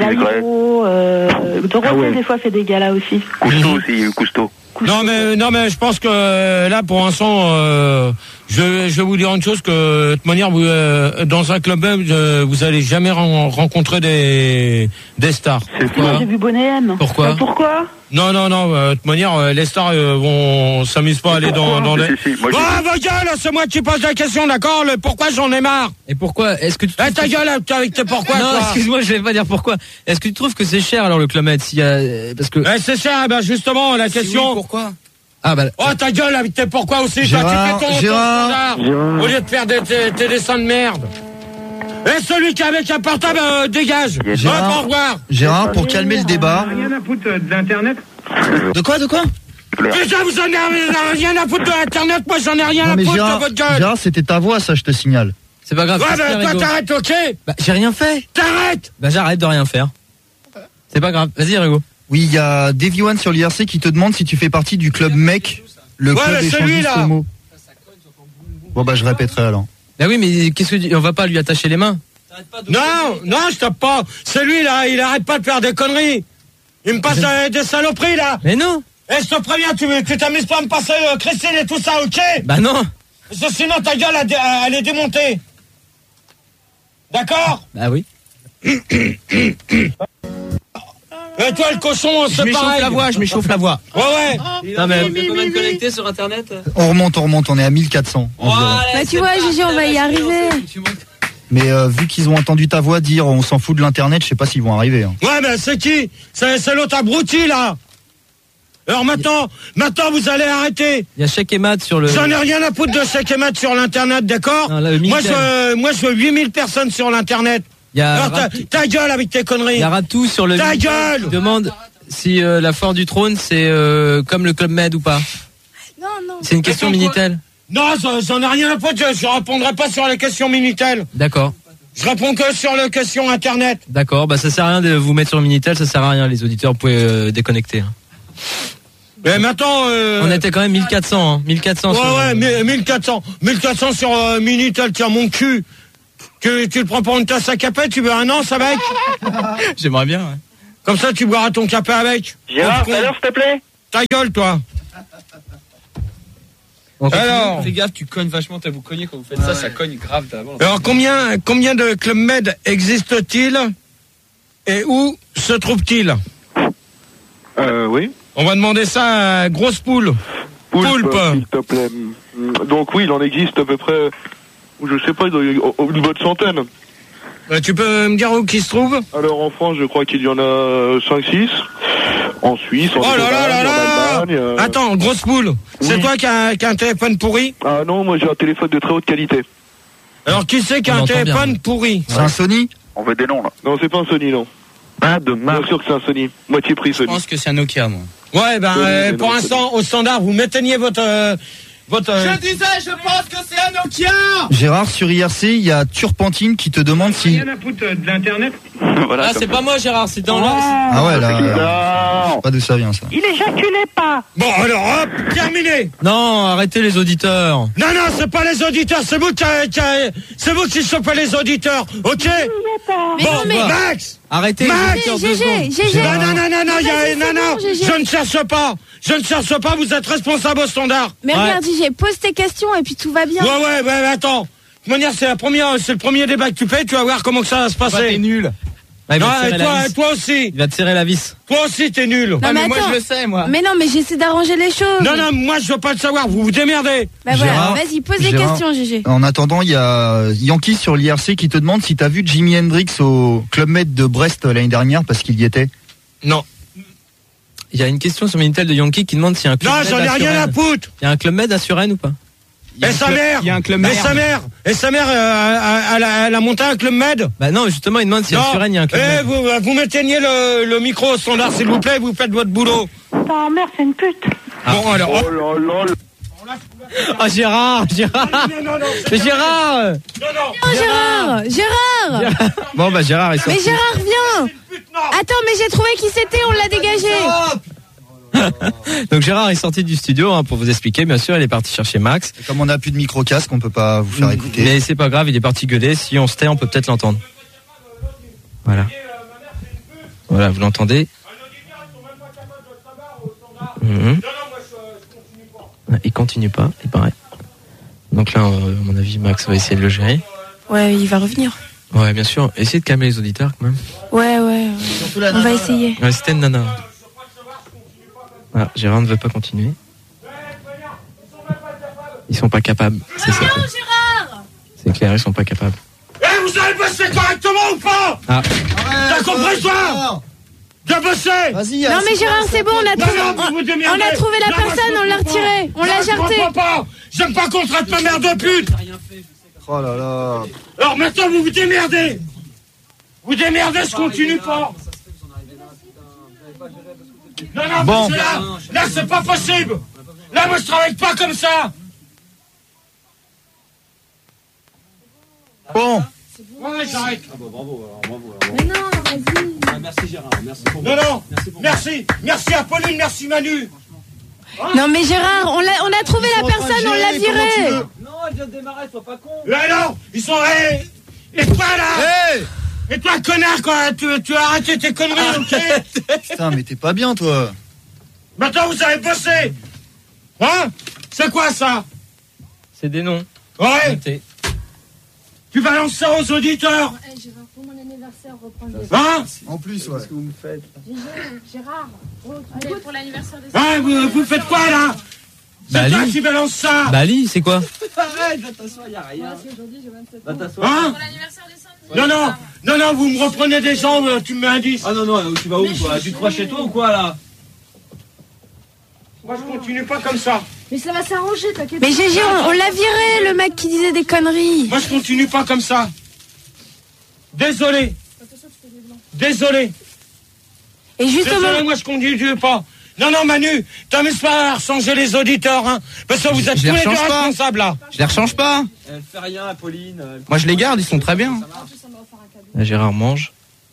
Jairo, euh, Dorothée, ah ouais. Des fois fait des galas aussi. Cousteau aussi, Cousteau. Non mais non mais je pense que euh, là pour l'instant euh, je, je vais vous dire une chose que de toute manière vous euh, dans un club euh, vous allez jamais ren- rencontrer des des stars. Moi j'ai vu Bonnet M. Pourquoi euh, Pourquoi Non non non euh, de toute manière euh, les stars euh, vont s'amusent pas à aller dans dans les. Si, si, moi, ah va gueule, c'est moi qui pose la question, d'accord? Le pourquoi j'en ai marre. Et pourquoi est-ce que tu eh, ta gueule avec tes pourquoi? Non, toi excuse-moi, je vais pas dire pourquoi. Est-ce que tu trouves que c'est cher alors le Club Med s'il y a parce que eh, c'est cher, ben justement la question. Oui, pourquoi? Ah bah. Oh ta gueule avec tes pourquoi aussi, Gérard, toi tu fais ton, Gérard, ton Gérard. Au lieu de faire des, tes, tes dessins de merde. Et celui qui est avec un portable euh, dégage. Gérard, au revoir. Gérard, pour calmer le débat. Rien à foutre de l'internet. De quoi, de quoi? Déjà vous en avez rien à foutre de l'internet, moi j'en ai rien non, à foutre Gérard, de votre gueule. Gérard, c'était ta voix, ça, je te signale. C'est pas grave. Ouais, bah toi t'arrêtes, ok? Bah j'ai rien fait. T'arrêtes. Bah j'arrête de rien faire. C'est pas grave. Vas-y, Rigo. Oui, il y a Davy One sur l'I R C qui te demande si tu fais partie du club mec, le ouais, club échangiste homo. Bon bah je répéterai alors. Bah oui, mais qu'est-ce que on va pas lui attacher les mains? Non, non, je tape pas. C'est lui là, il arrête pas de faire des conneries. Il me passe euh, des saloperies là. Mais non. Eh, je te préviens, tu, tu t'amuses pas à me passer euh, Christine et tout ça, ok? Bah non. Parce que sinon ta gueule elle, elle est démontée. D'accord? Bah oui. Et toi le cochon, c'est pareil. Je m'échauffe la voix, je m'échauffe la voix. Ouais ouais. Non mais on peut quand même connecter sur internet. On remonte, on remonte, on est à mille quatre cents. Bah tu vois, Gigi, on va y arriver. Mais euh, vu qu'ils ont entendu ta voix dire on s'en fout de l'internet, je sais pas s'ils vont arriver. Hein. Ouais mais c'est qui? C'est, c'est l'autre abruti là. Alors maintenant, maintenant vous allez arrêter. Il y a Cheikh Emad sur le. J'en ai rien à foutre de Cheikh Emad sur l'internet, d'accord? Moi je, moi je veux huit mille personnes sur l'internet. Il y a Alors, ta, Ratou- ta gueule avec tes conneries. il y a Ratou sur le Ta Minitel gueule qui demande si euh, la foire du trône c'est euh, comme le Club Med ou pas. Non, non. C'est une question Mais Minitel. Non, ça- j'en ai rien à foutre, je, je répondrai pas sur les questions Minitel. D'accord. Je réponds que sur les questions Internet. D'accord, bah ça sert à rien de vous mettre sur Minitel, ça sert à rien, les auditeurs, vous pouvez euh, déconnecter. hein. Mais maintenant... Euh... On était quand même mille quatre cents, hein, mille quatre cents. Ouais, sur- ouais, mi- mille quatre cents. mille quatre cents sur euh, Minitel, tiens, mon cul. Que tu le prends pour une tasse à café, tu veux un an, ça avec? J'aimerais bien, ouais. Comme ça, tu boiras ton café avec. Gérard, tout à l'heure, s'il te plaît. Ta gueule, toi. On continue. Alors. Fais gaffe, tu cognes vachement, t'as vous cogné quand vous faites ça, ça cogne grave d'avant. Alors, combien, combien de Club Med existe-t-il et où se trouve-t-il? Euh, oui. On va demander ça à Grosse Poule. Poulpe, s'il te plaît. Donc oui, il en existe à peu près, je sais pas, il doit y avoir une bonne centaine. Euh, tu peux me dire où qui se trouve? Alors en France, je crois qu'il y en a cinq six. En Suisse, en Oh là là là Espagne, là en Allemagne. euh, Attends, Grosse Poule, c'est Oui. toi qui as, qui as un téléphone pourri? Ah non, moi j'ai un téléphone de très haute qualité. Alors qui c'est qui a On un entend téléphone bien. pourri? C'est un Sony? On veut des noms là. Non, c'est pas un Sony, non. Pas de marque. Bien sûr que c'est un Sony. Moitié prix Sony. Je pense que c'est un Nokia, moi. Ouais, ben Sony, euh, mais pour non, l'instant, au standard, vous m'éteignez votre... euh, votre euh, Je disais, je pense que c'est un Nokia. Gérard, sur I R C, il y a Turpentine qui te demande si... Rien à foutre euh, de l'internet. Ah, c'est pas moi, Gérard, c'est dans le. Ah ouais, là, je sais pas d'où ça vient, ça. Il éjaculait pas. Bon, alors hop, terminé. Non, arrêtez les auditeurs. Non, non, c'est pas les auditeurs, c'est vous qui, qui c'est vous qui chopez les auditeurs, ok? Mais Bon, non, mais- Max. Arrêtez les Max. auditeurs deux G G, secondes. G G. Non, non, non, non, non, il y a, Vas-y, non, c'est non, bon, G G. je ne cherche pas, je ne cherche pas, vous êtes responsable au standard. Mais Ouais. regarde, G G, pose tes questions et puis tout va bien. Ouais, ouais, ouais, mais attends. De toute manière, c'est la première, c'est le premier débat que tu fais, tu vas voir comment que ça va se Toi, passer. t'es nul. Ah, il Non, va te et serrer la toi, vis. toi aussi, Il va te serrer la vis. toi aussi, t'es nul. Non, Ah, mais mais moi, attends. je le sais, moi. Mais non, mais j'essaie d'arranger les choses. Non, non, moi, je veux pas le savoir, vous vous démerdez. Bah voilà, Gérard, vas-y, pose des Gérard. questions, G G. En attendant, il y a Yankee sur l'I R C qui te demande si t'as vu Jimi Hendrix au Club Med de Brest l'année dernière parce qu'il y était. Non. Il y a une question sur Minitel de Yankee qui demande s'il y a un club Non, med j'en ai à rien à Suresnes. foutre. Il y a un club med à Suresnes ou pas? Et sa mère. Il y a un club Et med. sa mère. Et sa mère, euh, elle, a, elle a monté un club med. Bah non, justement, il demande si à Non. Suresnes il y a un club Eh, med. vous, vous m'éteignez le, le micro au standard, s'il vous plaît, vous faites votre boulot. Ta mère, c'est une pute. Bon, alors. Oh là là. Ah, Gérard, Gérard. Non, non, non, c'est Mais pas Gérard. vrai. Non, non. Oh, Gérard, Gérard. Bon, bah Gérard est Mais sorti. Gérard, viens. Attends, mais j'ai trouvé qui c'était, on l'a dégagé. Donc Gérard est sorti du studio hein, pour vous expliquer. Bien sûr, il est parti chercher Max. Et comme on n'a plus de micro-casque, on peut pas vous faire écouter. Mais c'est pas grave, il est parti gueuler. Si on se tait, on peut peut-être l'entendre. Voilà. Voilà, vous l'entendez. Mhm. Il continue pas, il paraît. Donc là, euh, à mon avis, Max va essayer de le gérer. Ouais, il va revenir. Ouais, bien sûr. Essayez de calmer les auditeurs quand même. Ouais, ouais, ouais. On va essayer. Ouais, c'était une nana. Ah, Gérard ne veut pas continuer. Ils sont pas capables. C'est ça. Gérard. C'est clair, ils sont pas capables. Eh, vous avez bossé correctement ou pas? Ah. T'as compris, toi? T'as bossé? Vas-y, Non, mais Gérard, c'est bon, on a Non, trouvé, non, vous vous on, démerdez. on a trouvé la Non, moi, je personne, on l'a comprends retiré, on pas. l'a Non, je jarté. comprends pas. J'aime pas qu'on traite ma mère de pute. Oh là là. Alors maintenant, vous vous démerdez. Vous démerdez, je continue pas. Non, non, Bon. parce que là, là, c'est pas possible. Là, moi, je travaille pas comme ça. Bon. Ouais, j'arrête. Mais non, vas-y. Merci Gérard, merci pour Non, non, merci. Merci à Pauline, merci Manu. Non, mais Gérard, on, l'a, on a trouvé la personne, on l'a viré. Non, elle vient de démarrer, sois pas con. Et alors, ils sont... Hey, et toi, là? Et toi, connard, quoi, tu, tu as arrêté tes conneries, ok? Putain, mais t'es pas bien, toi. Maintenant, vous avez bossé. Hein? C'est quoi, ça? C'est des noms. Ouais. Notez. Tu balances ça aux auditeurs. Gérard, pour mon anniversaire, reprendre des... Hein? En plus, ouais. Vous me faites. Gérard, allez, pour l'anniversaire des... Hein, vous, vous faites quoi, là? C'est Bali. toi qui balance ça. Bali, c'est quoi? Arrête, va t'asseoir, y'a rien. Va t'asseoir. Hein? Non, non, non, non, vous me reprenez des gens, euh, tu me mets un dix. Ah non, non, tu vas où toi? Tu te crois chez toi ou quoi là? Moi, je continue pas comme ça. Mais ça va s'arranger, t'inquiète. Mais G G, on, on l'a viré, le mec qui disait des conneries. Moi, je continue pas comme ça. Désolé. Désolé. Et justement. Désolé, moi je conduis pas. Non, non, Manu, t'amuses pas à changer les auditeurs, hein. Parce que vous êtes Je tous les les deux rechange pas. responsables, là. Je les rechange pas. Elle fait rien, Pauline. Moi, je les garde, ils sont très bien. Là, Gérard mange.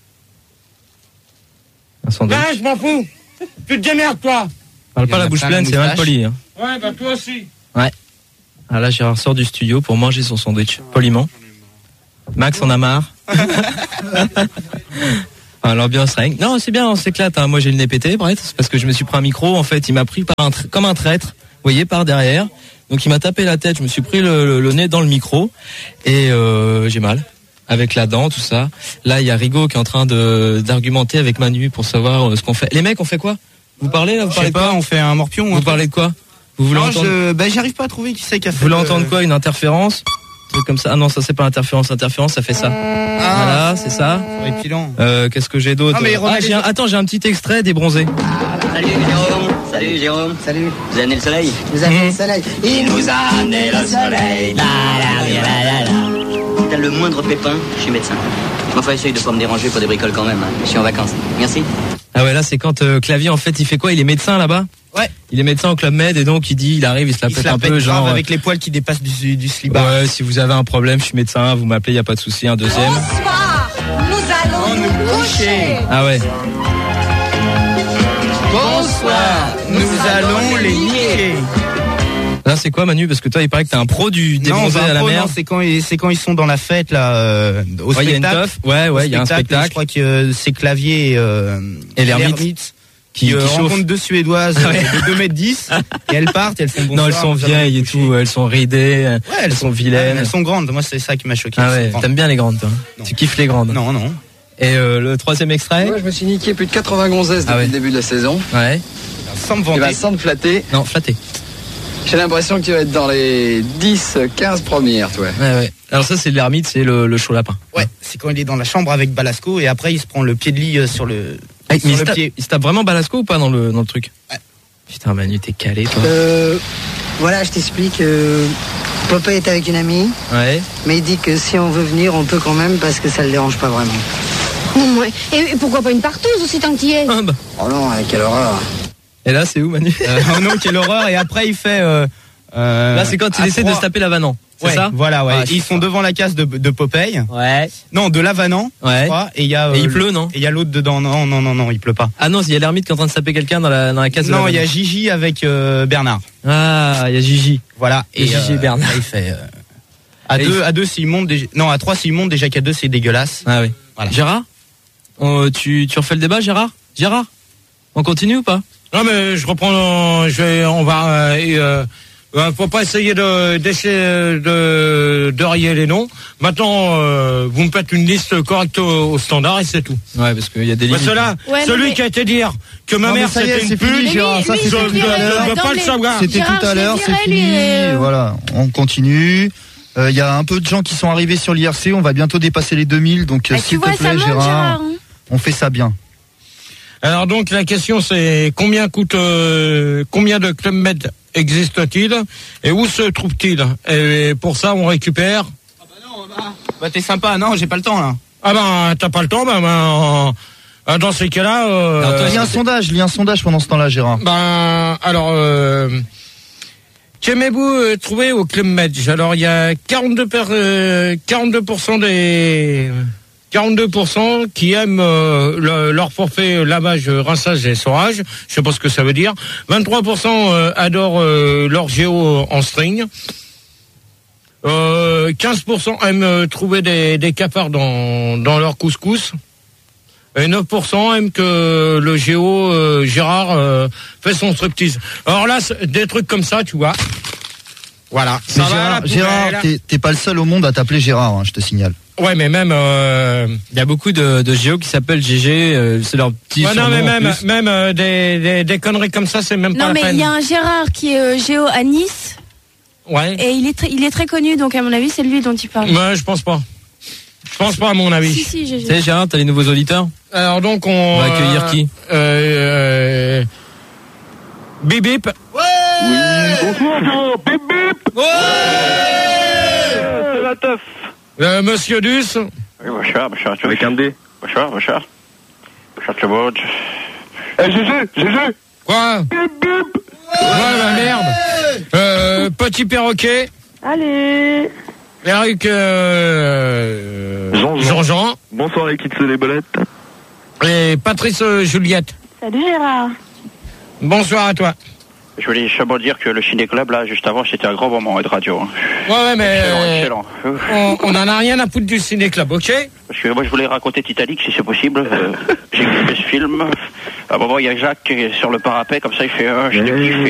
Un sandwich. Ah, je m'en fous. Tu te démerdes, toi. Parle pas la bouche pleine, c'est mal poli. Hein. Ouais, bah toi aussi. Ouais. Ah là, Gérard sort du studio pour manger son sandwich, poliment. Max en a marre. Enfin, l'ambiance règne. Non, c'est bien, on s'éclate. Hein. Moi, j'ai le nez pété, bref, c'est parce que je me suis pris un micro. En fait, il m'a pris par un tra- comme un traître, vous voyez, par derrière. Donc, il m'a tapé la tête. Je me suis pris le, le, le nez dans le micro et euh, j'ai mal. Avec la dent, tout ça. Là, il y a Rigaud qui est en train de d'argumenter avec Manu pour savoir euh, ce qu'on fait. Les mecs, on fait quoi? Vous parlez là? Vous Je parlez sais de pas, quoi? on fait un morpion. Vous parlez de quoi? Vous voulez Non, entendre? je... bah, j'arrive pas à trouver qui c'est qui a fait. Vous voulez le- entendre quoi? Une interférence? Un truc comme ça? Ah non, ça c'est pas interférence. Interférence, ça fait ça. Voilà, c'est ça. Euh, qu'est-ce que j'ai d'autre? Ah, mais remets Ah, j'ai les- un- Attends, j'ai un petit extrait des bronzés. Salut Jérôme, salut Jérôme, salut. Vous amenez le soleil Vous amenez le soleil. Il nous a amené le soleil. La, la, la, la, la. Si t'as le moindre pépin, je suis médecin. Enfin, essaye de pas me déranger pour des bricoles quand même. Hein. Je suis en vacances. Merci. Ah ouais, là c'est quand euh, Clavier en fait il fait quoi? Il est médecin là-bas? Ouais. Il est médecin au Club Med et donc il dit, il arrive, il se la Il se pète la un pète peu, grave genre. avec les poils qui dépassent du, du slibard. Ouais, si vous avez un problème, je suis médecin, vous m'appelez, y a pas de souci, un deuxième. Bonsoir, nous allons nous coucher. Ah ouais. Bonsoir, nous allons les niquer. Là c'est quoi Manu? Parce que toi il paraît que t'es un pro du des Non, bronzés bah, à la pro, mer. non, c'est quand ils, c'est quand ils sont dans la fête là, euh, au Ouais, il y a une spectacle. teuf. Ouais, ouais, Au il y a un spectacle. Je crois que euh, c'est Clavier et, euh, Et l'ermite. qui, Qui- euh, qui chauffe. rencontrent deux Suédoises Ah ouais. euh, de deux mètres dix et elles partent, et elles font bonsoir. Non, elles sont nous allons vieilles et nous coucher. tout, elles sont ridées, Ouais, elles sont vilaines. Elles sont grandes. Moi, c'est ça qui m'a choqué. Ah Elles sont ouais, grandes. t'aimes bien les grandes toi? Tu kiffes les grandes? Non, non. Et euh, le troisième extrait? Moi, je me suis niqué plus de quatre-vingts gonzesses depuis Ah ouais. le début de la saison. Ouais. Sans me Et bah, vanter. sans te flatter, Non, flatté. j'ai l'impression que tu vas être dans les dix quinze premières, toi. Ouais, ouais. Alors ça c'est l'ermite, c'est le, le chaud lapin. Ouais, c'est quand il est dans la chambre avec Balasco et après il se prend le pied de lit euh, sur le, Ah, mais sur il, se le tape, pied. il se tape vraiment Balasco ou pas dans le, dans le truc? Ouais. Putain Manu, t'es calé toi. Euh, voilà, je t'explique. Euh, Papa est avec une amie, Ouais. mais il dit que si on veut venir, on peut quand même parce que ça le dérange pas vraiment. Non, ouais. Et et pourquoi pas une partouze aussi tant qu'il y est? Ah, bah. Oh non, quelle horreur. Et là c'est où Manu? Euh, oh non, quelle horreur. Et après il fait. Euh, euh, Là c'est quand il à essaie de trois- se taper l'Avanant. C'est Ouais, ça? voilà, ouais. Ah, Ils sont devant la case de, de Popeye. Ouais. Non, de l'Avanant. Ouais. Je crois, et il y a. Et il le- pleut, non? Et il y a l'autre dedans. Non, non, non, non, il pleut pas. Ah non, il y a l'ermite qui est en train de taper quelqu'un dans la, dans la case de Non, il y a l'Avanant. Gigi avec euh, Bernard. Ah, il y a Gigi. Voilà. Et Gigi et Bernard. là, il fait. euh, à Et deux, il- à deux, s'il monte déjà. Non, à trois, s'il monte déjà qu'à deux, c'est dégueulasse. Ah oui. Voilà. Gérard? Euh, tu, tu refais le débat Gérard? Gérard? On continue ou pas? Non, mais je reprends, je vais, on va, euh, et, euh, euh, faut pas essayer de, d'essayer de, de rayer les noms. Maintenant, euh, vous me faites une liste correcte au, au standard et c'est tout. Ouais, parce qu'il y a des Parce limites. que là, Ouais, non, celui mais- qui a été dire que ma Non, mais mère ça y est, c'était une c'est pute, fini, Gérard, ça, je c'était je- tout à je l'heure. ne veux pas le D'emblée. savoir. C'était Gérard, tout à je l'heure, te c'est dirais, fini. lui, euh, Voilà, on continue. Il y a un peu de gens qui sont arrivés sur l'I R C. On va bientôt dépasser les deux mille. Donc, euh, Ah, tu s'il te vois, ça plaît, monte, Gérard, Gérard. hein. on fait ça bien. Alors donc la question c'est combien coûte, euh, combien de Club Med existe-t-il et où se trouve-t-il? Et pour ça on récupère. Bah, t'es sympa. Non, j'ai pas le temps, là. Ah ben t'as pas le temps, ben, ben euh, dans ces cas-là. Euh, Alors, toi, lis un sondage, lis un sondage pendant ce temps-là, Gérard. Ben, alors, euh, qu'aimez-vous euh, trouver au Club Med? Alors, il y a quarante-deux, per, euh, quarante-deux pour cent des... quarante-deux pour cent qui aiment euh, le- leur forfait lavage, rinçage et essorage. Je sais pas ce que ça veut dire. vingt-trois pour cent euh, adorent euh, leur géo en string. Euh, quinze pour cent aiment euh, trouver des, des cafards dans, dans leur couscous. Et neuf pour cent aiment que le géo euh, Gérard euh, fait son striptease. Alors là, c'est des trucs comme ça, tu vois. Voilà. Mais Ça va, Gérard, la poubelle. Gérard, t'es- t'es pas le seul au monde à t'appeler Gérard, hein, je te signale. Ouais, mais même. Euh... Il y a beaucoup de, de géos qui s'appellent G G, euh, c'est leur petit Ouais, non, surnom mais en même, plus. même euh, des, des, des conneries comme ça, c'est même Non, pas mais la il peine. y a un Gérard qui est euh, géo à Nice. Ouais. Et il est, très, il est très connu, donc à mon avis, c'est lui dont tu parles. Ouais, je pense pas. Je pense pas, à mon avis. Si, si, j'ai Tu sais Gérard, t'as les nouveaux auditeurs? Alors donc on, On va accueillir qui? euh, euh, Bip bip. Oui, bonsoir, Gérard. Bip bip. Ouais. C'est la teuf. Euh, Monsieur Duss. Oui, bonsoir, bonsoir. Avec un D. Bonsoir, bonsoir. Bonsoir tout le monde. Eh, G G, G G. Quoi? Ouais, bah merde. Euh, petit perroquet. Allez. Eric, euh, Jean-Jean. Jean-Jean. Bonsoir les kids les bolettes. Et Patrice euh, Juliette. Salut Gérard. Bonsoir à toi. Je voulais seulement dire que le ciné-club, là, juste avant, c'était un grand moment de radio. Hein. Ouais, ouais, mais Excellent, euh, excellent. on, on en a rien à foutre du ciné-club, ok? Parce que moi, je voulais raconter Titanic, si c'est possible. Euh, j'ai kiffé ce film. À un moment, il y a Jacques qui est sur le parapet, comme ça, il fait... Euh, j'ai kiffé.